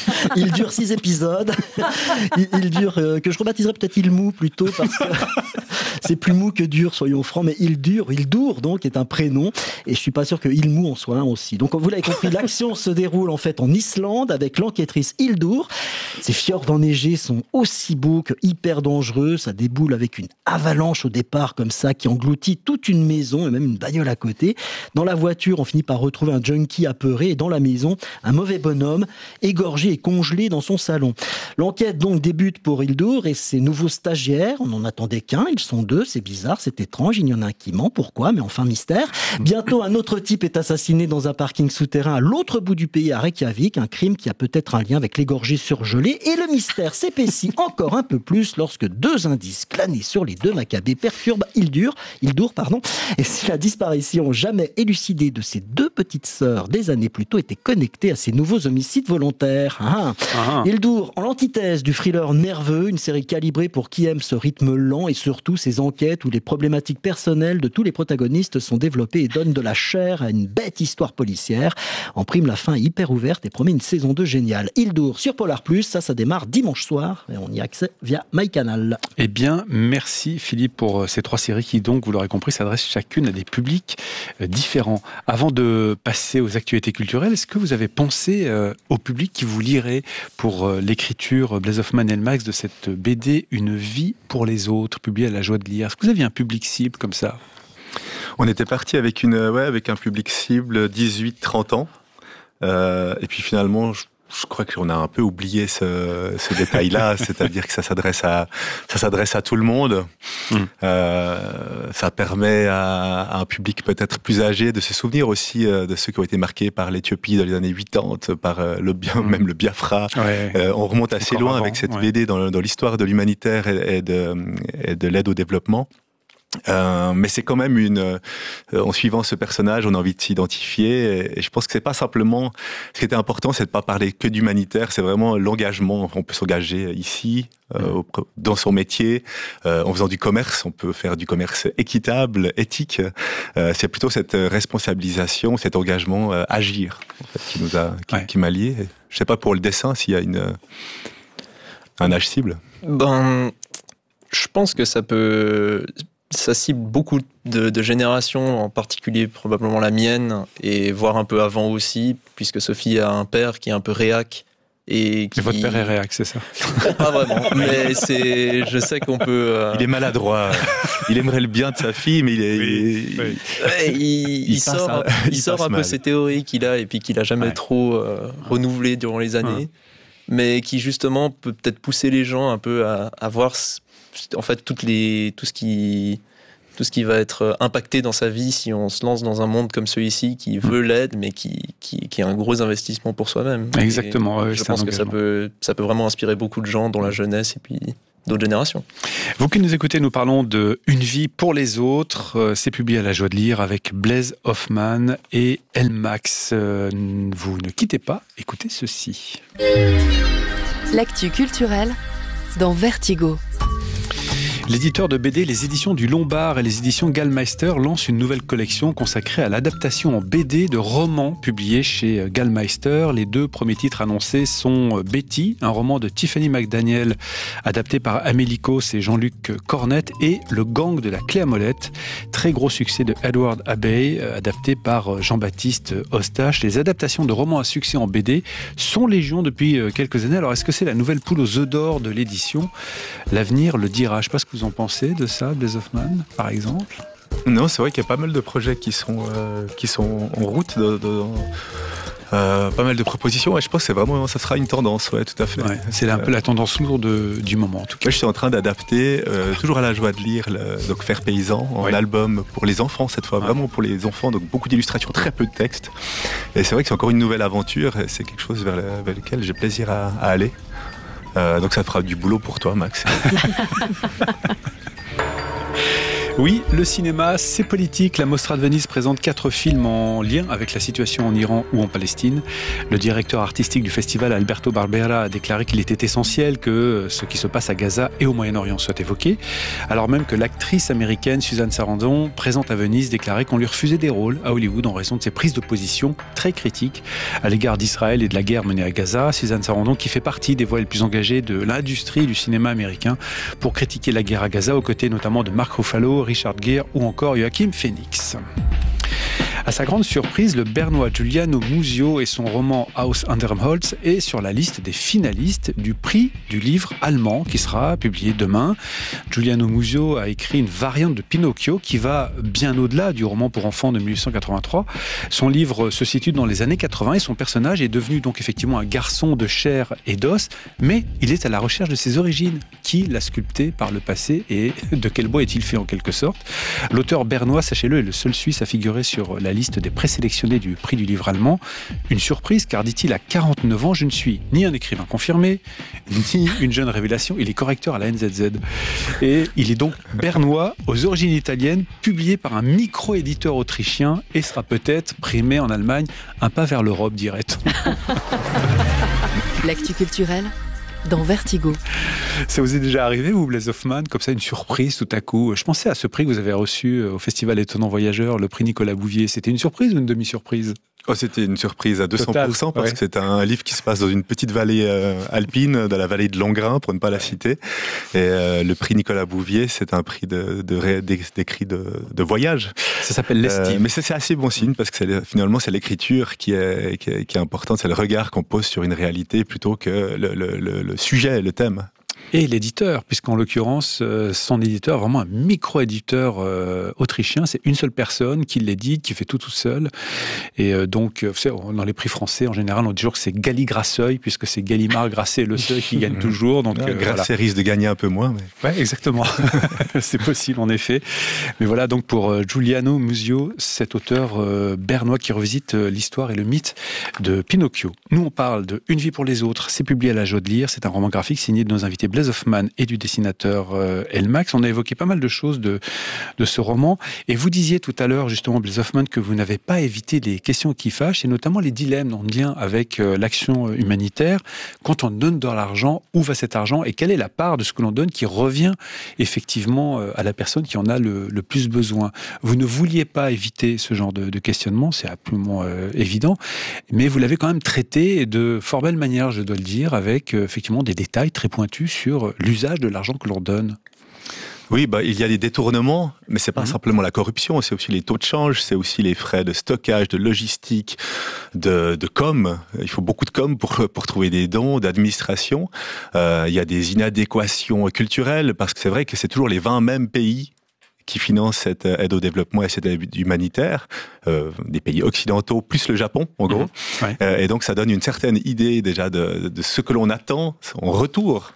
Il dure six épisodes. Il, il dure, euh, que je rebaptiserais peut-être Ilmou plutôt, parce que c'est plus mou que dur, soyons francs, mais Hildur, Hildur donc, est un prénom, et je suis pas sûr que Ilmou en soit un aussi. Donc vous l'avez compris, l'action se déroule en fait en Islande avec l'enquêtrice Hildur. Ces fjords enneigés sont aussi beaux que hyper dangereux, ça déboule avec une avalanche au départ comme ça, qui engloutit toute une maison et même une bagnole à côté. Dans la voiture, on finit par retrouver un junkie apeuré, et dans la maison, un mauvais bonhomme, égorgé et congelé dans son salon. L'enquête donc débute pour Hildur et ses nouveaux stagiaires. On n'en attendait qu'un, ils sont deux, c'est bizarre, c'est étrange, il y en a un qui ment, pourquoi? Mais enfin mystère. Bientôt, un autre type est assassiné dans un parking souterrain à l'autre bout du pays, à Reykjavik, un crime qui a peut-être un lien avec l'égorgé surgelé, et le mystère s'épaissit encore un peu plus lorsque deux indices clanés sur les deux macabées perturbent Hildur, Hildur, pardon, et si la disparition jamais élucidée de ces deux petites sœurs des années plus tôt était connectée à ces nouveaux homicides volontaires. Ah. Ah. Hildur, en l'antithèse du thriller nerveux, une série calibrée pour qui aime ce rythme lent et surtout ces enquêtes où les problématiques personnelles de tous les protagonistes sont développées et donnent de la chair à une bête histoire policière. En prime, la fin est hyper ouverte et promet une saison deux géniale. Hildur sur Polar Plus, ça, ça démarre dimanche soir et on y a accès via MyCanal. Eh bien, merci Philippe pour ces trois séries qui, donc, vous l'aurez compris, s'adressent chacune à des publics différents. Avant de passer aux actualités culturelles, est-ce que vous avez pensé euh, au public qui vous lirait pour euh, l'écriture Blaise Hoffman et Max de cette B D Une vie pour les autres, publiée à La Joie de lire? Est-ce que vous aviez un public cible comme ça? On était parti avec, une, ouais, avec un public cible dix-huit trente ans. Euh, et puis finalement, je, je crois qu'on a un peu oublié ce, ce détail-là, c'est-à-dire que ça s'adresse à, ça s'adresse à tout le monde. Mmh. Euh, ça permet à, à un public peut-être plus âgé de se souvenir aussi euh, de ceux qui ont été marqués par l'Éthiopie dans les années quatre-vingt-dix, par euh, le, mmh. même le Biafra. Ouais. Euh, on remonte assez loin avant, avec cette ouais. B D dans, dans l'histoire de l'humanitaire et, et de, et de l'aide au développement. Euh, mais c'est quand même une, euh, en suivant ce personnage, on a envie de s'identifier. Et, et je pense que c'est pas simplement, ce qui était important, c'est de pas parler que d'humanitaire, c'est vraiment l'engagement. On peut s'engager ici, euh, dans son métier, euh, en faisant du commerce. On peut faire du commerce équitable, éthique. Euh, c'est plutôt cette responsabilisation, cet engagement, euh, agir, en fait, qui nous a, qui, ouais. qui m'a lié. Je sais pas pour le dessin s'il y a une, un âge cible. Ben, je pense que ça peut. Ça cible beaucoup de, de générations, en particulier probablement la mienne, et voire un peu avant aussi, puisque Sophie a un père qui est un peu réac Et qui... Et votre père est réac, c'est ça? Pas vraiment, mais c'est, je sais qu'on peut... Euh... Il est maladroit, il aimerait le bien de sa fille, mais il est... Oui, oui. Ouais, il, il, il sort, un, il il sort un peu ses théories qu'il a et puis qu'il a jamais ouais. trop euh, renouvelé durant les années, ouais. mais qui justement peut peut-être pousser les gens un peu à, à voir en fait toutes les, tout ce qui... tout ce qui va être impacté dans sa vie si on se lance dans un monde comme celui-ci qui veut l'aide, mais qui, qui, qui est un gros investissement pour soi-même. Exactement. Et je pense que ça peut, ça peut vraiment inspirer beaucoup de gens, dont la jeunesse et puis d'autres générations. Vous qui nous écoutez, nous parlons de Une vie pour les autres. C'est publié à La Joie de lire avec Blaise Hoffmann et Elmax. Vous ne quittez pas, écoutez ceci. L'actu culturelle dans Vertigo. L'éditeur de B D, les éditions du Lombard et les éditions Gallmeister lancent une nouvelle collection consacrée à l'adaptation en B D de romans publiés chez Gallmeister. Les deux premiers titres annoncés sont Betty, un roman de Tiffany McDaniel adapté par Amélie Cosse et Jean-Luc Cornette, et Le Gang de la Clé à molette, très gros succès de Edward Abbey adapté par Jean-Baptiste Eustache. Les adaptations de romans à succès en B D sont légion depuis quelques années. Alors est-ce que c'est la nouvelle poule aux œufs d'or de l'édition? L'avenir le dira. Je ne sais pas ce que vous en pensez de ça, Blaise Hoffmann, par exemple? Non, c'est vrai qu'il y a pas mal de projets qui sont, euh, qui sont en route, de, de, euh, pas mal de propositions, et je pense que c'est vraiment, ça sera une tendance, ouais, tout à fait. Ouais, c'est un peu la tendance lourde du moment, en tout cas. Moi, je suis en train d'adapter, euh, toujours à La Joie de lire, le, donc Faire paysan, en ouais. album pour les enfants, cette fois, ouais. vraiment pour les enfants, donc beaucoup d'illustrations, très peu de texte. Et c'est vrai que c'est encore une nouvelle aventure, et c'est quelque chose vers, le, vers lequel j'ai plaisir à, à aller. Euh, donc ça fera du boulot pour toi, Max. Oui, le cinéma, c'est politique. La Mostra de Venise présente quatre films en lien avec la situation en Iran ou en Palestine. Le directeur artistique du festival, Alberto Barbera, a déclaré qu'il était essentiel que ce qui se passe à Gaza et au Moyen-Orient soit évoqué, alors même que l'actrice américaine Susan Sarandon, présente à Venise, déclarait qu'on lui refusait des rôles à Hollywood en raison de ses prises de position très critiques à l'égard d'Israël et de la guerre menée à Gaza. Susan Sarandon, qui fait partie des voix les plus engagées de l'industrie du cinéma américain pour critiquer la guerre à Gaza, aux côtés notamment de Mark Ruffalo, Richard Gere ou encore Joachim Phoenix. À sa grande surprise, le Bernois Giuliano Musio et son roman Haus an der Holz est sur la liste des finalistes du prix du livre allemand qui sera publié demain. Giuliano Musio a écrit une variante de Pinocchio qui va bien au-delà du roman pour enfants de mille huit cent quatre-vingt-trois. Son livre se situe dans les années quatre-vingts et son personnage est devenu donc effectivement un garçon de chair et d'os, mais il est à la recherche de ses origines. Qui l'a sculpté par le passé et de quel bois est-il fait en quelque sorte? L'auteur bernois, sachez-le, est le seul Suisse à figurer sur la liste des présélectionnés du prix du livre allemand. Une surprise, car dit-il à quarante-neuf ans, je ne suis ni un écrivain confirmé, ni une jeune révélation, il est correcteur à la N Z Z. Et il est donc bernois, aux origines italiennes, publié par un micro-éditeur autrichien et sera peut-être primé en Allemagne, un pas vers l'Europe, dirait-on. L'actu culturelle dans Vertigo. Ça vous est déjà arrivé, vous, Blaise Hoffmann, comme ça, une surprise tout à coup? Je pensais à ce prix que vous avez reçu au Festival Étonnant Voyageur, le prix Nicolas Bouvier. C'était une surprise ou une demi-surprise? Oh, c'était une surprise à deux cents pour cent Total, parce ouais. que c'est un livre qui se passe dans une petite vallée euh, alpine, dans la vallée de Langres, pour ne pas la citer. Et euh, le prix Nicolas Bouvier, c'est un prix de, de, d'écrit de, de voyage. Ça s'appelle l'estime. Euh, mais c'est, c'est assez bon signe parce que c'est, finalement, c'est l'écriture qui est, qui est, qui est importante. C'est le regard qu'on pose sur une réalité plutôt que le, le, le, le sujet, le thème. Et l'éditeur, puisqu'en l'occurrence, euh, son éditeur, vraiment un micro-éditeur euh, autrichien, c'est une seule personne qui l'édite, qui fait tout tout seul. Et euh, donc, vous savez, dans les prix français, en général, on dit toujours que c'est Gali Grasseuil, puisque c'est Gallimard, Grasset et Le Seuil qui gagnent toujours. Donc, ouais, euh, Grasset voilà. risque de gagner un peu moins. Mais... Ouais, exactement. C'est possible, en effet. Mais voilà, donc pour euh, Giuliano Musio, cet auteur euh, bernois qui revisite euh, l'histoire et le mythe de Pinocchio. Nous, on parle de Une vie pour les autres. C'est publié à La Joie de lire. C'est un roman graphique signé de nos invités Blaise Hoffmann et du dessinateur euh, Elmax. On a évoqué pas mal de choses de, de ce roman. Et vous disiez tout à l'heure, justement, Blaise Hoffmann, que vous n'avez pas évité les questions qui fâchent, et notamment les dilemmes en lien avec euh, l'action humanitaire. Quand on donne de l'argent, où va cet argent et quelle est la part de ce que l'on donne qui revient effectivement euh, à la personne qui en a le, le plus besoin? Vous ne vouliez pas éviter ce genre de, de questionnement, c'est absolument euh, évident, mais vous l'avez quand même traité de fort belle manière, je dois le dire, avec euh, effectivement des détails très pointus sur l'usage de l'argent que l'on donne. Oui, bah, il y a des détournements, mais c'est pas Mmh. simplement la corruption, c'est aussi les taux de change, c'est aussi les frais de stockage, de logistique, de, de com. Il faut beaucoup de com pour, pour trouver des dons, d'administration. Euh, il y a des inadéquations culturelles, parce que c'est vrai que c'est toujours les vingt mêmes pays qui financent cette aide au développement et cette aide humanitaire, euh, des pays occidentaux, plus le Japon, en gros. Mmh. Ouais. Euh, et donc, ça donne une certaine idée déjà de, de ce que l'on attend en retour.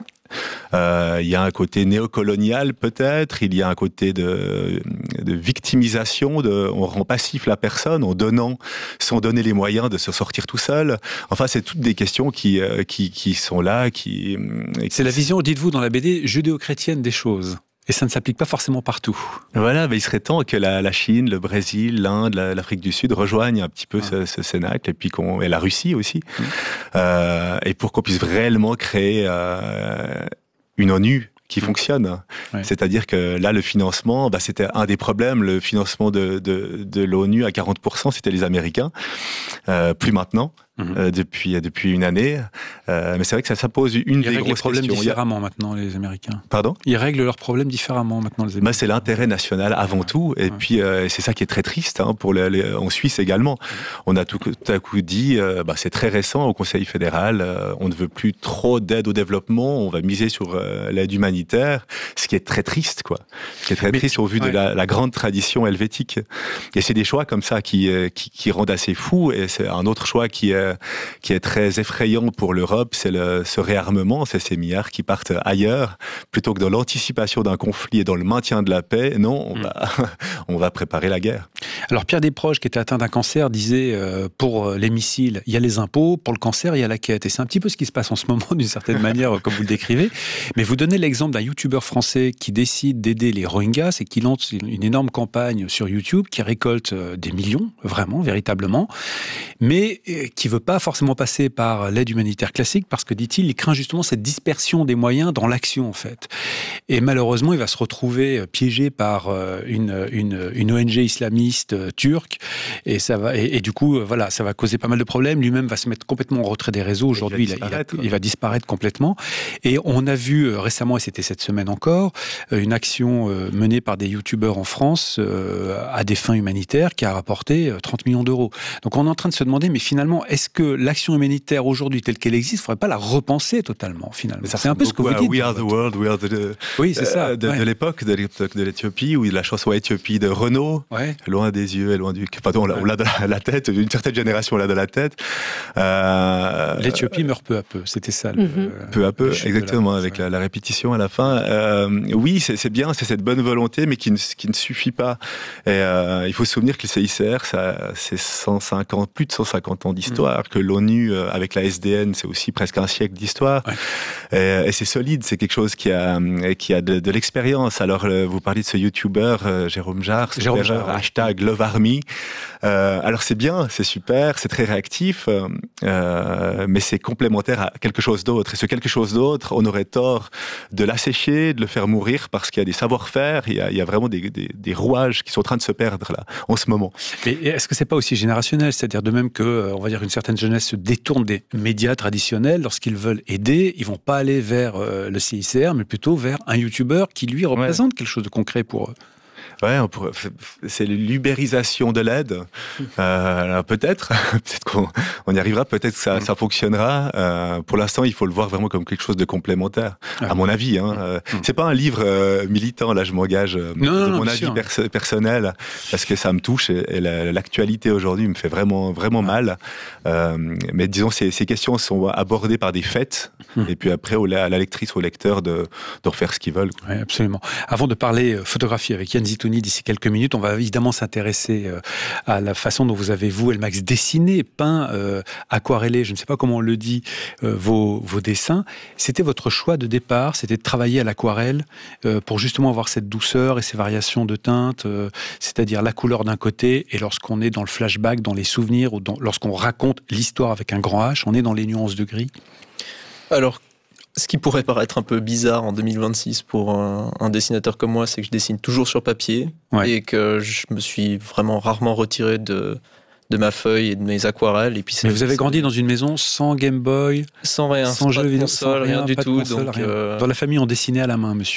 Euh, il y a un côté néocolonial peut-être, il y a un côté de, de victimisation, de, on rend passif la personne en donnant, sans donner les moyens de se sortir tout seul. Enfin, c'est toutes des questions qui, qui, qui sont là. Qui, c'est la vision, dites-vous, dans la B D judéo-chrétienne des choses. Et ça ne s'applique pas forcément partout. Voilà, mais il serait temps que la, la Chine, le Brésil, l'Inde, la, l'Afrique du Sud rejoignent un petit peu ah. ce, ce cénacle, et puis qu'on, et la Russie aussi, mmh. euh, et pour qu'on puisse réellement créer euh, une ONU qui fonctionne. Ouais. C'est-à-dire que là, le financement, bah, c'était un des problèmes. Le financement de, de, de l'ONU à quarante pour cent, c'était les Américains. Euh, plus maintenant. Mmh. Euh, depuis depuis une année, euh, mais c'est vrai que ça, ça pose une Ils des grosses les problèmes questions. Différemment maintenant, les Américains. Pardon ? Ils règlent leurs problèmes différemment maintenant, les Américains. Bah, c'est l'intérêt national avant ouais. tout, et ouais. puis euh, c'est ça qui est très triste hein, pour les, les, en Suisse également. On a tout, tout à coup dit, euh, bah, c'est très récent au Conseil fédéral, euh, on ne veut plus trop d'aide au développement, on va miser sur euh, l'aide humanitaire, ce qui est très triste, quoi. Ce qui est très mais, triste au vu ouais. de la, la grande tradition helvétique. Et c'est des choix comme ça qui qui, qui rendent assez fou. Et c'est un autre choix qui est qui est très effrayant pour l'Europe, c'est le, ce réarmement, c'est ces milliards qui partent ailleurs, plutôt que dans l'anticipation d'un conflit et dans le maintien de la paix. Non, on, mmh. va, on va préparer la guerre. Alors Pierre Desproges, qui était atteint d'un cancer, disait euh, pour les missiles, il y a les impôts, pour le cancer, il y a la quête. Et c'est un petit peu ce qui se passe en ce moment, d'une certaine manière, comme vous le décrivez. Mais vous donnez l'exemple d'un youtubeur français qui décide d'aider les Rohingyas et qui lance une énorme campagne sur YouTube, qui récolte des millions, vraiment, véritablement, mais qui ne veut pas forcément passer par l'aide humanitaire classique, parce que, dit-il, il craint justement cette dispersion des moyens dans l'action, en fait. Et malheureusement, il va se retrouver piégé par une, une, une O N G islamiste turque, et, ça va, et, et du coup, voilà, ça va causer pas mal de problèmes. Lui-même va se mettre complètement en retrait des réseaux. Aujourd'hui, il, il, il, a, il va disparaître complètement. Et on a vu récemment, et c'était cette semaine encore, une action menée par des youtubeurs en France à des fins humanitaires qui a rapporté trente millions d'euros. Donc on est en train de se demander, mais finalement, est-ce que l'action humanitaire aujourd'hui telle qu'elle existe, il ne faudrait pas la repenser totalement, finalement? Ça, c'est un peu ce que vous dites. We are the world, we are the... Oui, c'est ça. De, ouais. de l'époque, de l'époque de l'Éthiopie, où la chanson Éthiopie de Renaud, ouais. loin des yeux et loin du... Enfin, on l'a, on l'a de la tête, une certaine génération l'a de la tête. Euh... L'Éthiopie meurt peu à peu, c'était ça. Le, mm-hmm. Peu à peu, exactement, avec la, la répétition à la fin. Euh, oui, c'est, c'est bien, c'est cette bonne volonté, mais qui ne, qui ne suffit pas. Et euh, il faut se souvenir que le C I C R, ça, c'est cent cinquante, plus de cent cinquante ans d'histoire, mm. que l'ONU, avec la S D N, c'est aussi presque un siècle d'histoire. Ouais. Et, et c'est solide, c'est quelque chose qui a, qui a de, de l'expérience. Alors, vous parlez de ce YouTuber, euh, Jérôme Jarre, Jérôme Jarre, hashtag Love Army. Euh, alors c'est bien, c'est super, c'est très réactif, euh, mais c'est complémentaire à quelque chose d'autre. Et ce quelque chose d'autre, on aurait tort de l'assécher, de le faire mourir, parce qu'il y a des savoir-faire, il y a, il y a vraiment des, des, des rouages qui sont en train de se perdre là, en ce moment. Mais est-ce que c'est pas aussi générationnel? C'est-à-dire de même que, on va dire, une certaine jeunesse se détourne des médias traditionnels lorsqu'ils veulent aider, ils vont pas aller vers euh, le C I C R, mais plutôt vers un youtubeur qui lui représente ouais. quelque chose de concret pour eux. Ouais, on pourrait, c'est l'ubérisation de l'aide. Euh, peut-être, peut-être qu'on on y arrivera, peut-être que ça, ça fonctionnera. Euh, pour l'instant, il faut le voir vraiment comme quelque chose de complémentaire, ah, à mon avis. Hein. Euh, mmh. C'est pas un livre euh, militant, là, je m'engage euh, non, de non, mon non, avis pers- personnel, parce que ça me touche et, et la, l'actualité aujourd'hui me fait vraiment, vraiment mal. Euh, mais disons, ces, ces questions sont abordées par des faits, mmh. et puis après, au, à la lectrice, au lecteur de, de refaire ce qu'ils veulent. Oui, absolument. Avant de parler photographie avec Yann Zitouni d'ici quelques minutes, on va évidemment s'intéresser euh, à la façon dont vous avez, vous, Elmax, dessiné, peint, euh, aquarellé, je ne sais pas comment on le dit, euh, vos, vos dessins. C'était votre choix de départ, c'était de travailler à l'aquarelle euh, pour justement avoir cette douceur et ces variations de teintes, euh, c'est-à-dire la couleur d'un côté, et lorsqu'on est dans le flashback, dans les souvenirs, ou dans, lorsqu'on raconte l'histoire avec un grand H, on est dans les nuances de gris. Alors, ce qui pourrait paraître un peu bizarre en deux mille vingt-six pour un, un dessinateur comme moi, c'est que je dessine toujours sur papier, ouais. et que je me suis vraiment rarement retiré de, de ma feuille et de mes aquarelles. Et puis Mais vous avez grandi dans une maison sans Game Boy, sans rien, sans jeux vidéo, console, rien, rien du tout. Console, donc rien. Euh... Dans la famille, on dessinait à la main, monsieur.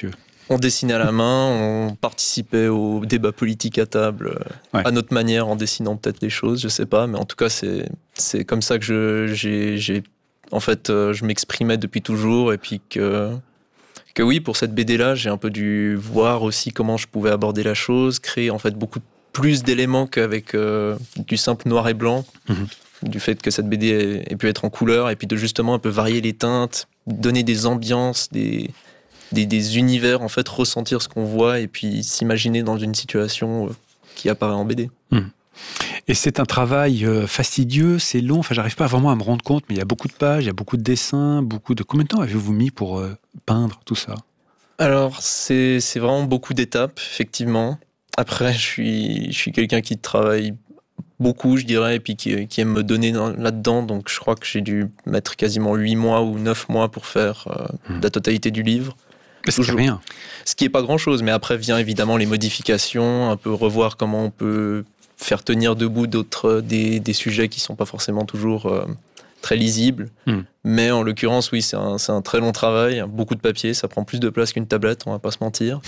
On dessinait à la main, on participait au débat politique à table, ouais. à notre manière, en dessinant peut-être les choses, je sais pas, mais en tout cas, c'est, c'est comme ça que je, j'ai, j'ai, en fait, euh, je m'exprimais depuis toujours, et puis que, que oui, pour cette B D-là, j'ai un peu dû voir aussi comment je pouvais aborder la chose, créer en fait beaucoup plus d'éléments qu'avec euh, du simple noir et blanc, mmh. du fait que cette B D ait, ait pu être en couleur, et puis de justement un peu varier les teintes, donner des ambiances, des... Des, des univers, en fait, ressentir ce qu'on voit et puis s'imaginer dans une situation qui apparaît en B D. Mmh. Et c'est un travail fastidieux, c'est long, enfin j'arrive pas vraiment à me rendre compte, mais il y a beaucoup de pages, il y a beaucoup de dessins, beaucoup de... Combien de temps avez-vous mis pour euh, peindre tout ça ? Alors, c'est, c'est vraiment beaucoup d'étapes, effectivement. Après, je suis, je suis quelqu'un qui travaille beaucoup, je dirais, et puis qui, qui aime me donner dans, là-dedans, donc je crois que j'ai dû mettre quasiment huit mois ou neuf mois pour faire euh, mmh. la totalité du livre. C'est rien. Ce qui n'est pas grand-chose, mais après vient évidemment les modifications, un peu revoir comment on peut faire tenir debout d'autres, des, des sujets qui ne sont pas forcément toujours euh, très lisibles. Mm. Mais en l'occurrence, oui, c'est un, c'est un très long travail, beaucoup de papier, ça prend plus de place qu'une tablette, on ne va pas se mentir.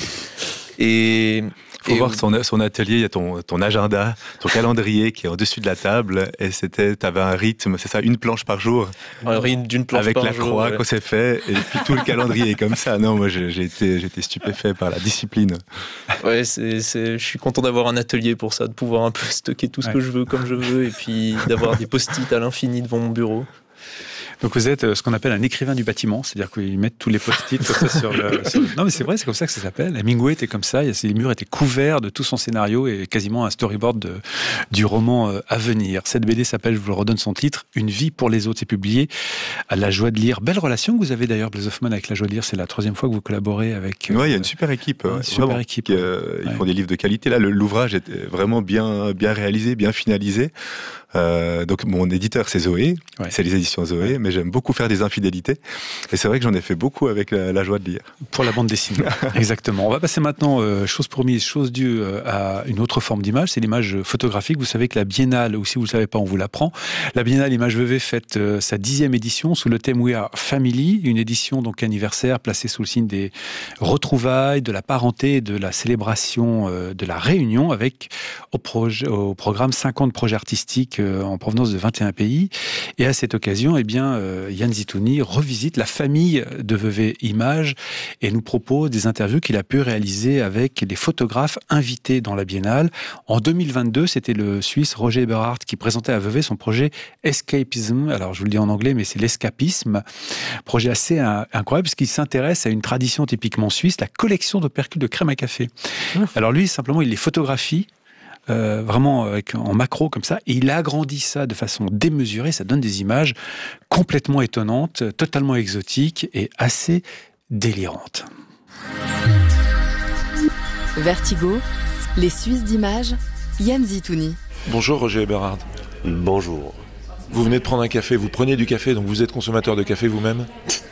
Et... Il faut et voir son, son atelier, il y a ton, ton agenda, ton calendrier qui est au-dessus de la table, et c'était, t'avais un rythme, c'est ça, une planche par jour. Un rythme d'une planche avec par la jour. Avec la croix ouais. qu'on s'est fait, et puis tout le calendrier est comme ça. Non, moi j'ai, j'ai, été, j'ai été stupéfait par la discipline. Ouais, c'est, c'est, je suis content d'avoir un atelier pour ça, de pouvoir un peu stocker tout ce ouais. que je veux comme je veux, et puis d'avoir des post-it à l'infini devant mon bureau. Donc vous êtes ce qu'on appelle un écrivain du bâtiment, c'est-à-dire qu'ils mettent tous les post-it comme ça sur le, sur le... Non mais c'est vrai, c'est comme ça que ça s'appelle. Hemingway était comme ça, les murs étaient couverts de tout son scénario et quasiment un storyboard de, du roman à venir. Cette B D s'appelle, je vous le redonne son titre, Une vie pour les autres. C'est publié à La Joie de Lire. Belle relation que vous avez d'ailleurs, Blaise Hoffman, avec La Joie de Lire. C'est la troisième fois que vous collaborez avec... Oui, il y a une super équipe. Une super vraiment, équipe. Qui, euh, ils ouais. font des livres de qualité. Là, le, l'ouvrage est vraiment bien, bien réalisé, bien finalisé. Euh, donc mon éditeur c'est Zoé, ouais. c'est les éditions Zoé, ouais. mais j'aime beaucoup faire des infidélités et c'est vrai que j'en ai fait beaucoup avec la, la Joie de Lire. Pour la bande dessinée, exactement. On va passer maintenant, euh, chose promise, chose due, euh, à une autre forme d'image, c'est l'image photographique. Vous savez que la Biennale, ou si vous ne le savez pas, on vous l'apprend, la Biennale Image V V fête euh, sa dixième édition sous le thème We Are Family, une édition donc anniversaire placée sous le signe des retrouvailles, de la parenté et de la célébration euh, de la réunion avec au, projet, au programme cinquante projets artistiques en provenance de vingt et un pays. Et à cette occasion, eh bien, euh, Yann Zitouni revisite la famille de Vevey Images et nous propose des interviews qu'il a pu réaliser avec des photographes invités dans la Biennale. En deux mille vingt-deux, c'était le Suisse Roger Eberhardt qui présentait à Vevey son projet Escapism. Alors, je vous le dis en anglais, mais c'est l'escapisme. Projet assez euh, incroyable puisqu'il s'intéresse à une tradition typiquement suisse, la collection d'opercules de crème à café. Mmh. Alors lui, simplement, il les photographie Euh, vraiment avec, en macro comme ça, et il agrandit ça de façon démesurée, ça donne des images complètement étonnantes, totalement exotiques et assez délirantes. Vertigo, les Suisses d'images, Yann Zitouni. Bonjour Roger Eberhardt. Bonjour. Vous venez de prendre un café, vous prenez du café, donc vous êtes consommateur de café vous-même?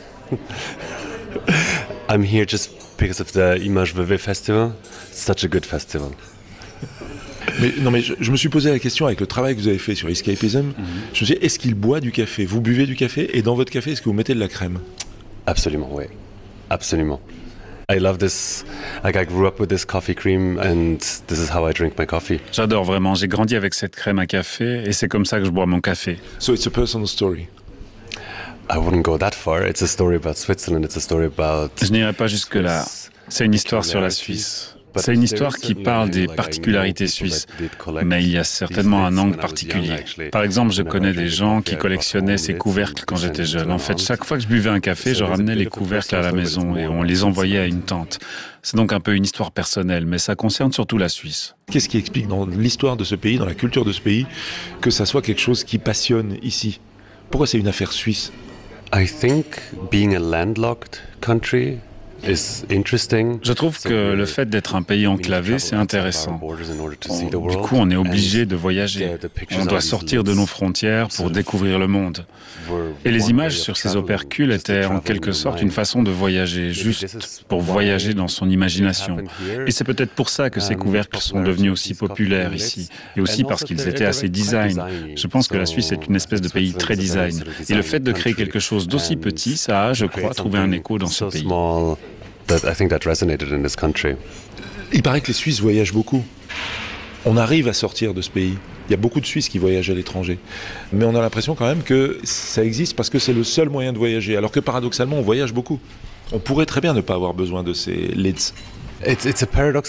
I'm here just because of the Image V V Festival. It's such a good festival. Mais, non mais je, je me suis posé la question avec le travail que vous avez fait sur Escapism. Mm-hmm. Je me suis dit, est-ce qu'il boit du café? Vous buvez du café et dans votre café, est-ce que vous mettez de la crème? Absolument, oui. Absolument. I love this. Like I grew up with this coffee cream and this is how I drink my coffee. J'adore vraiment. J'ai grandi avec cette crème à café et c'est comme ça que je bois mon café. So it's a personal story. I wouldn't go that far. It's a story about Switzerland. It's a story about. Je n'irai pas jusque là. C'est une histoire sur la Suisse. C'est une histoire qui parle des particularités suisses, mais il y a certainement un angle particulier. Par exemple, je connais des gens qui collectionnaient ces couvercles quand j'étais jeune. En fait, chaque fois que je buvais un café, je ramenais les couvercles à la maison et on les envoyait à une tante. C'est donc un peu une histoire personnelle, mais ça concerne surtout la Suisse. Qu'est-ce qui explique dans l'histoire de ce pays, dans la culture de ce pays, que ça soit quelque chose qui passionne ici? Pourquoi c'est une affaire suisse? I think being a landlocked country Je trouve que le fait d'être un pays enclavé, c'est intéressant. On, du coup, on est obligé de voyager. On doit sortir de nos frontières pour découvrir le monde. Et les images sur ces opercules étaient en quelque sorte une façon de voyager, juste pour voyager dans son imagination. Et c'est peut-être pour ça que ces couvercles sont devenus aussi populaires ici, et aussi parce qu'ils étaient assez design. Je pense que la Suisse est une espèce de pays très design. Et le fait de créer quelque chose d'aussi petit, ça a, je crois, trouvé un écho dans ce pays. that I think that resonated in this country. Il paraît que les Suisses voyagent beaucoup. On arrive à sortir de ce pays. Il y a beaucoup de Suisses qui voyagent à l'étranger. Mais on a l'impression quand même que ça existe parce que c'est le seul moyen de voyager. Alors que paradoxalement, on voyage beaucoup. On pourrait très bien ne pas avoir besoin de ces leads. C'est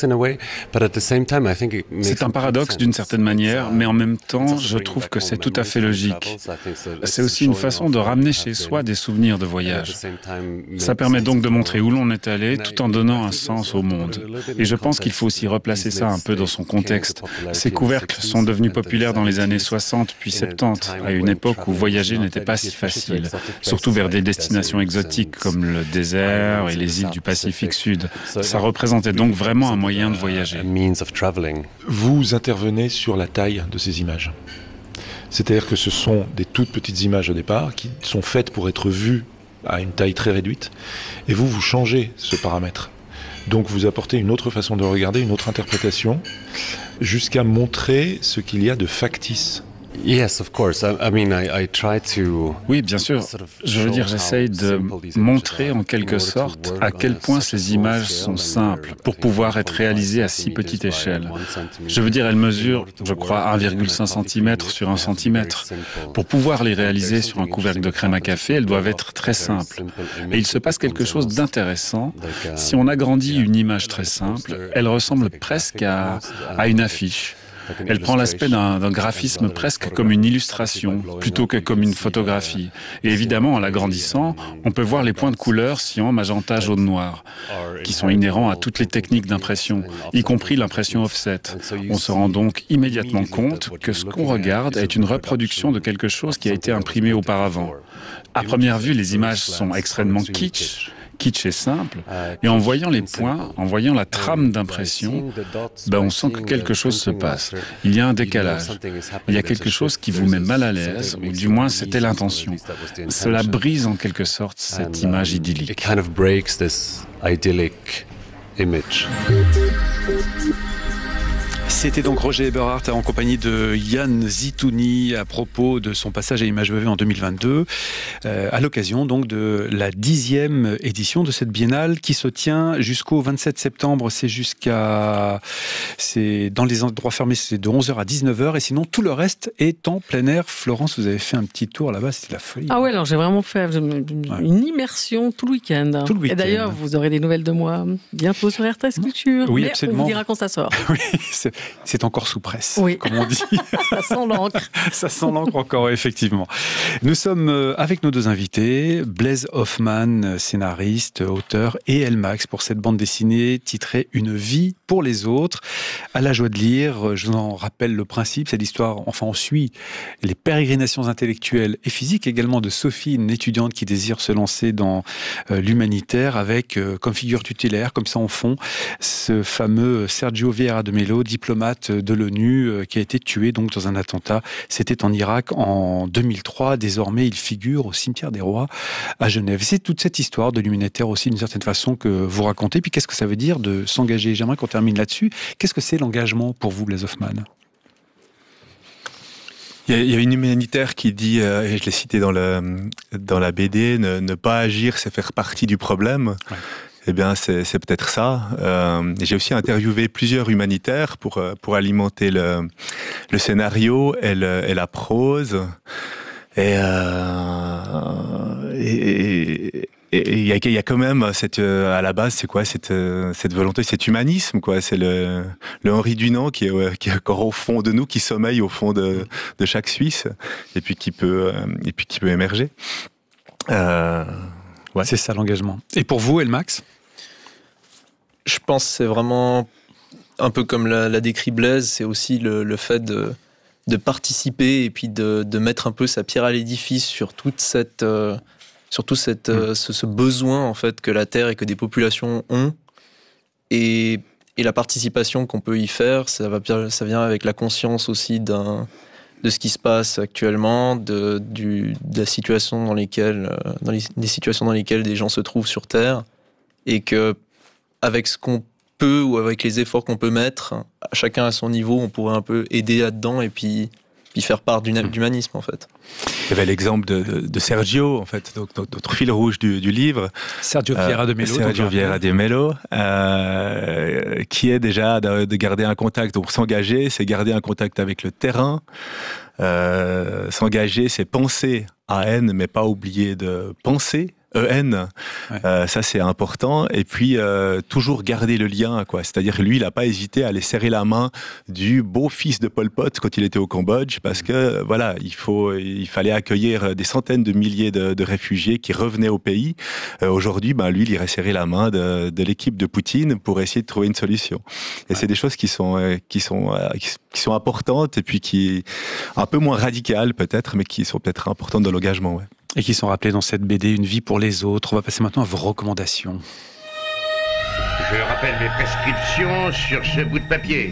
un paradoxe d'une certaine manière, mais en même temps, je trouve que c'est tout à fait logique. C'est aussi une façon de ramener chez soi des souvenirs de voyage. Ça permet donc de montrer où l'on est allé tout en donnant un sens au monde. Et je pense qu'il faut aussi replacer ça un peu dans son contexte. Ces couvercles sont devenus populaires dans les années soixante puis soixante-dix, à une époque où voyager n'était pas si facile, surtout vers des destinations exotiques comme le désert et les îles du Pacifique Sud. Ça représente C'est donc vraiment un moyen de voyager. Vous intervenez sur la taille de ces images. C'est-à-dire que ce sont des toutes petites images au départ qui sont faites pour être vues à une taille très réduite. Et vous, vous changez ce paramètre. Donc vous apportez une autre façon de regarder, une autre interprétation, jusqu'à montrer ce qu'il y a de factice. Yes, of course. I, I mean, I, I try to... Oui, bien sûr. Je veux dire, j'essaye de montrer en quelque sorte à quel point ces images sont simples pour pouvoir être réalisées à si petite échelle. Je veux dire, elles mesurent, je crois, un virgule cinq centimètres sur un centimètre. Pour pouvoir les réaliser sur un couvercle de crème à café, elles doivent être très simples. Et il se passe quelque chose d'intéressant. Si on agrandit une image très simple, elle ressemble presque à, à une affiche. Elle prend l'aspect d'un, d'un graphisme presque comme une illustration, plutôt que comme une photographie. Et évidemment, en l'agrandissant, on peut voir les points de couleur cyan, magenta, jaune, noir, qui sont inhérents à toutes les techniques d'impression, y compris l'impression offset. On se rend donc immédiatement compte que ce qu'on regarde est une reproduction de quelque chose qui a été imprimé auparavant. À première vue, les images sont extrêmement kitsch, kitsch et simple, et en voyant les points, en voyant la trame d'impression, ben on sent que quelque chose se passe. Il y a un décalage. Il y a quelque chose qui vous met mal à l'aise, ou du moins c'était l'intention. Cela brise en quelque sorte cette image idyllique. It kind of breaks this idyllic image. C'était donc Roger Eberhardt en compagnie de Yann Zitouni à propos de son passage à Images V V en deux mille vingt-deux, euh, à l'occasion donc de la dixième édition de cette biennale qui se tient jusqu'au vingt-sept septembre. C'est jusqu'à, c'est dans les endroits fermés, c'est de onze heures à dix-neuf heures, et sinon tout le reste est en plein air. Florence, vous avez fait un petit tour là-bas, c'était la folie. Ah ouais, alors j'ai vraiment fait une, une immersion tout le week-end. Tout le week-end. Et d'ailleurs, vous aurez des nouvelles de moi bientôt sur R T S Culture. Oui, mais absolument. On vous dira quand ça sort. Oui, c'est... C'est encore sous presse, oui. Comme on dit. Ça sent l'encre. Ça sent l'encre encore, effectivement. Nous sommes avec nos deux invités, Blaise Hoffmann, scénariste, auteur, et Elmax pour cette bande dessinée titrée « Une vie pour les autres ». À la joie de lire, je vous en rappelle le principe, c'est l'histoire, enfin on suit les pérégrinations intellectuelles et physiques également de Sophie, une étudiante qui désire se lancer dans euh, l'humanitaire avec euh, comme figure tutélaire, comme ça en fond, ce fameux Sergio Vieira de Mello, diplomate de l'ONU qui a été tué donc dans un attentat. C'était en Irak en deux mille trois. Désormais, il figure au cimetière des Rois à Genève. C'est toute cette histoire de l'humanitaire aussi d'une certaine façon que vous racontez. Puis qu'est-ce que ça veut dire de s'engager? J'aimerais qu'on termine là-dessus. Qu'est-ce que c'est l'engagement pour vous, Blaise Hoffmann? Il y a une humanitaire qui dit, euh, et je l'ai cité dans, le, dans la B D, ne, ne pas agir, c'est faire partie du problème. Ouais. Eh bien, c'est, c'est peut-être ça. Euh, j'ai aussi interviewé plusieurs humanitaires pour, pour alimenter le, le scénario et, le, et la prose. Et euh, et il y a, y a quand même cette, à la base, c'est quoi cette, cette volonté, cet humanisme, quoi. C'est le, le Henri Dunant qui est, qui est encore au fond de nous, qui sommeille au fond de, de chaque Suisse, et puis qui peut, et puis qui peut émerger. Euh, ouais. C'est ça l'engagement. Et pour vous, Elmax? Je pense que c'est vraiment un peu comme l'a, l'a décrit Blaise, c'est aussi le, le fait de, de participer et puis de, de mettre un peu sa pierre à l'édifice sur toute cette, euh, sur tout cette, euh, ce, ce besoin en fait que la Terre et que des populations ont, et, et la participation qu'on peut y faire, ça, va, ça vient avec la conscience aussi d'un, de ce qui se passe actuellement, de, du, de la situation dans lesquelles, dans les, des situations dans lesquelles des gens se trouvent sur Terre, et que avec ce qu'on peut ou avec les efforts qu'on peut mettre, chacun à son niveau, on pourrait un peu aider là-dedans et puis puis faire part d'humanisme en fait. Il y avait l'exemple de, de, de Sergio, en fait, donc, notre fil rouge du, du livre. Sergio Vieira de Mello. Sergio Vieira de Mello, euh, qui est déjà de, de garder un contact. Pour s'engager, c'est garder un contact avec le terrain. Euh, s'engager, c'est penser à N, mais pas oublier de penser. E N, ouais. euh, ça c'est important. Et puis euh, toujours garder le lien, quoi. C'est-à-dire lui, il n'a pas hésité à aller serrer la main du beau-fils de Pol Pot quand il était au Cambodge, parce que voilà, il faut, il fallait accueillir des centaines de milliers de, de réfugiés qui revenaient au pays. Euh, aujourd'hui, ben lui, il irait serrer la main de, de l'équipe de Poutine pour essayer de trouver une solution. Et ouais. c'est des choses qui sont, qui sont, qui sont importantes et puis qui un peu moins radicales peut-être, mais qui sont peut-être importantes dans l'engagement. Ouais. Et qui sont rappelés dans cette B D, Une vie pour les autres. On va passer maintenant à vos recommandations. Je rappelle mes prescriptions sur ce bout de papier.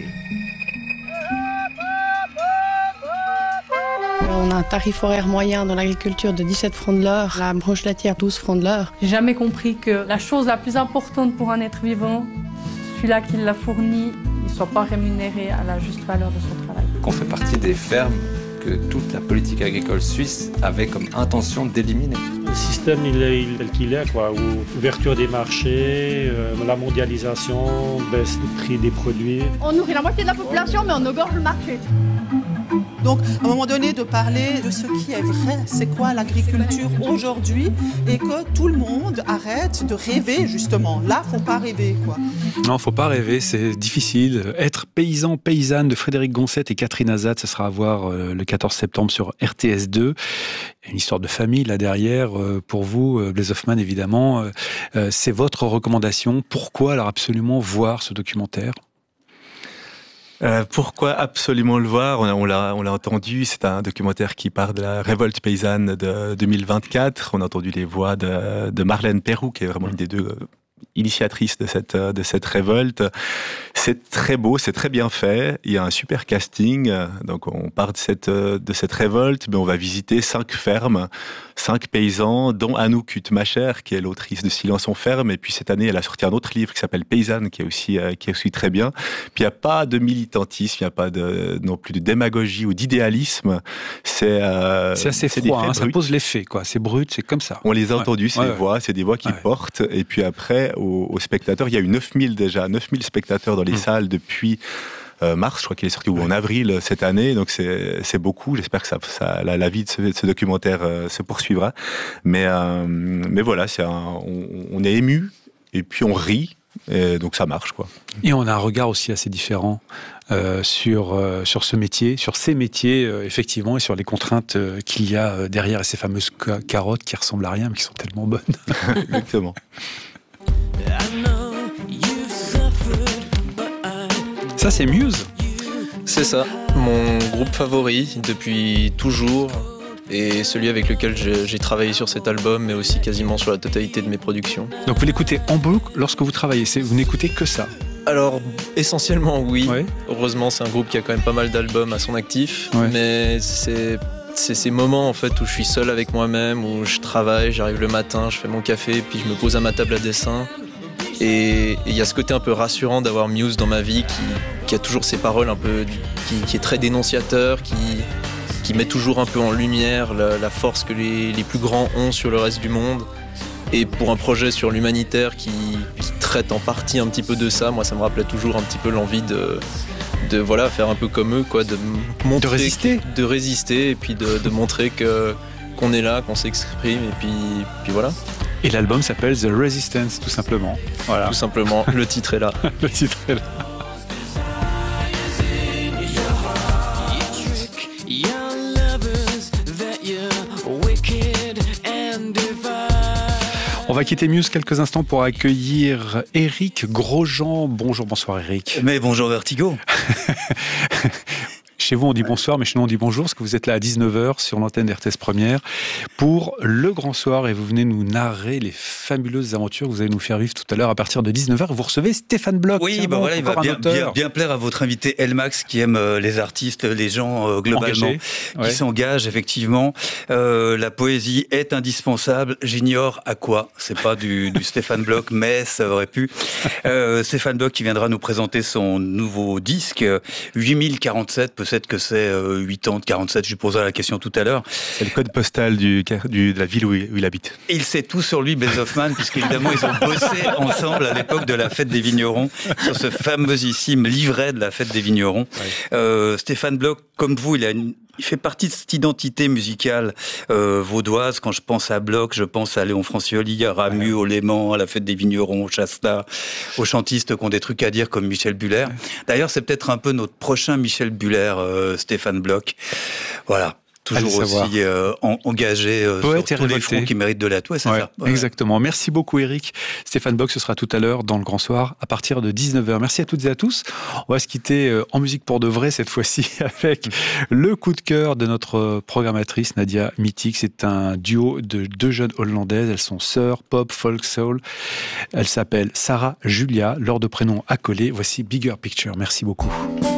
On a un tarif horaire moyen dans l'agriculture de dix-sept francs de l'heure, la branche laitière douze francs de l'heure. J'ai jamais compris que la chose la plus importante pour un être vivant, celui-là qui l'a fourni, il ne soit pas rémunéré à la juste valeur de son travail. Qu'on fait partie des fermes que toute la politique agricole suisse avait comme intention d'éliminer. Le système, il est tel qu'il est, quoi. Ouverture des marchés, euh, la mondialisation, baisse du prix des produits. On nourrit la moitié de la population, mais on égorge le marché. Donc, à un moment donné, de parler de ce qui est vrai, c'est quoi l'agriculture aujourd'hui, et que tout le monde arrête de rêver, justement. Là, faut pas rêver, quoi. Non, faut pas rêver, c'est difficile. Être paysan, paysanne de Frédéric Goncet et Catherine Azad, ça sera à voir le quatorze septembre sur R T S deux. Il y a une histoire de famille là derrière. Pour vous, Blaise Hoffmann, évidemment, c'est votre recommandation. Pourquoi alors absolument voir ce documentaire ? Euh, pourquoi absolument le voir ? On, a, on, l'a, on l'a entendu, c'est un documentaire qui part de la révolte paysanne de deux mille vingt-quatre. On a entendu les voix de, de Marlène Peyroux, qui est vraiment une des deux initiatrice de cette, de cette révolte. C'est très beau, c'est très bien fait. Il y a un super casting. Donc, on part de cette, de cette révolte, mais on va visiter cinq fermes, cinq paysans, dont Anouk Hutmacher, qui est l'autrice de Silence on ferme. Et puis, cette année, elle a sorti un autre livre qui s'appelle Paysanne, qui est aussi, qui est aussi très bien. Puis, il n'y a pas de militantisme, il n'y a pas de, non plus de démagogie ou d'idéalisme. C'est, euh, c'est assez c'est froid, hein, ça pose les faits, quoi. C'est brut, c'est comme ça. On les a ouais. entendus, ces ouais, voix, ouais. c'est des voix qui ouais. portent. Et puis après, aux, aux spectateurs, il y a eu neuf mille déjà, neuf mille spectateurs dans les mmh. salles depuis euh, mars, je crois qu'il est sorti ou ouais. en avril cette année, donc c'est, c'est beaucoup. J'espère que ça, ça, la, la vie de ce, de ce documentaire euh, se poursuivra. Mais, euh, mais voilà, c'est un, on, on est ému et puis on rit. Et donc ça marche, quoi. Et on a un regard aussi assez différent euh, sur, euh, sur ce métier, sur ces métiers, euh, effectivement, et sur les contraintes euh, qu'il y a derrière ces fameuses ca- carottes qui ressemblent à rien, mais qui sont tellement bonnes. Exactement. Ça, c'est Muse. C'est ça, mon groupe favori depuis toujours. Et celui avec lequel j'ai, j'ai travaillé sur cet album, mais aussi quasiment sur la totalité de mes productions. Donc vous l'écoutez en boucle lorsque vous travaillez, c'est, vous n'écoutez que ça ? Alors, essentiellement oui. Ouais. Heureusement, c'est un groupe qui a quand même pas mal d'albums à son actif. Ouais. Mais c'est, c'est ces moments en fait, où je suis seul avec moi-même, où je travaille, j'arrive le matin, je fais mon café, puis je me pose à ma table à dessin. Et il y a ce côté un peu rassurant d'avoir Muse dans ma vie, qui, qui a toujours ces paroles un peu, qui, qui est très dénonciateur, qui... qui met toujours un peu en lumière la, la force que les, les plus grands ont sur le reste du monde. Et pour un projet sur l'humanitaire qui, qui traite en partie un petit peu de ça, moi ça me rappelait toujours un petit peu l'envie de, de voilà, faire un peu comme eux, quoi, de montrer, de résister, de résister et puis de, de montrer que, qu'on est là, qu'on s'exprime et puis, puis voilà. Et l'album s'appelle The Resistance, tout simplement. Voilà. Tout simplement, le titre est là. Le titre est là. On va quitter Muse quelques instants pour accueillir Éric Grosjean. Bonjour, bonsoir Éric. Mais bonjour Vertigo. Chez vous, on dit bonsoir, mais chez nous, on dit bonjour, parce que vous êtes là à dix-neuf heures sur l'antenne d'R T S Première pour le Grand Soir, et vous venez nous narrer les fabuleuses aventures que vous allez nous faire vivre tout à l'heure à partir de dix-neuf heures. Vous recevez Stéphane Bloch. Oui, bah voilà, il va bien, bien, bien plaire à votre invité Elmax, qui aime euh, les artistes, les gens euh, globalement, Engagé, qui ouais. s'engagent effectivement. Euh, la poésie est indispensable. J'ignore à quoi. C'est pas du, du Stéphane Bloch, mais ça aurait pu. Euh, Stéphane Bloch qui viendra nous présenter son nouveau disque, huit mille quarante-sept, peut-être peut-être que c'est euh, quatre-vingt-dix, quarante-sept, je lui poserai la question tout à l'heure. C'est le code postal du, du, de la ville où il, où il habite. Et il sait tout sur lui, Bez Hoffman, puisqu'évidemment, ils ont bossé ensemble à l'époque de la fête des vignerons, sur ce famosissime livret de la fête des vignerons. Ouais. Euh, Stéphane Bloch, comme vous, il a une Il fait partie de cette identité musicale euh, vaudoise. Quand je pense à Bloch, je pense à Léon Francioli, à Ramu, au Léman, à la fête des vignerons, au Chasta, aux chantistes qui ont des trucs à dire comme Michel Buller. D'ailleurs, c'est peut-être un peu notre prochain Michel Buller, euh, Stéphane Bloch. Voilà. Toujours aussi euh, en, engagé euh, sur tous révolté. Les fronts qui méritent de l'aide. Ouais, c'est ouais, ça. Ouais. Exactement. Merci beaucoup, Eric. Stéphane Bloch, ce sera tout à l'heure dans le Grand Soir à partir de dix-neuf heures. Merci à toutes et à tous. On va se quitter euh, en musique pour de vrai cette fois-ci avec le coup de cœur de notre programmatrice Nadia Mittig. C'est un duo de deux jeunes Hollandaises. Elles sont sœurs, pop, folk, soul. Elles s'appellent Sarah Julia. Leurs deux prénoms accolés. Voici Bigger Picture. Merci beaucoup.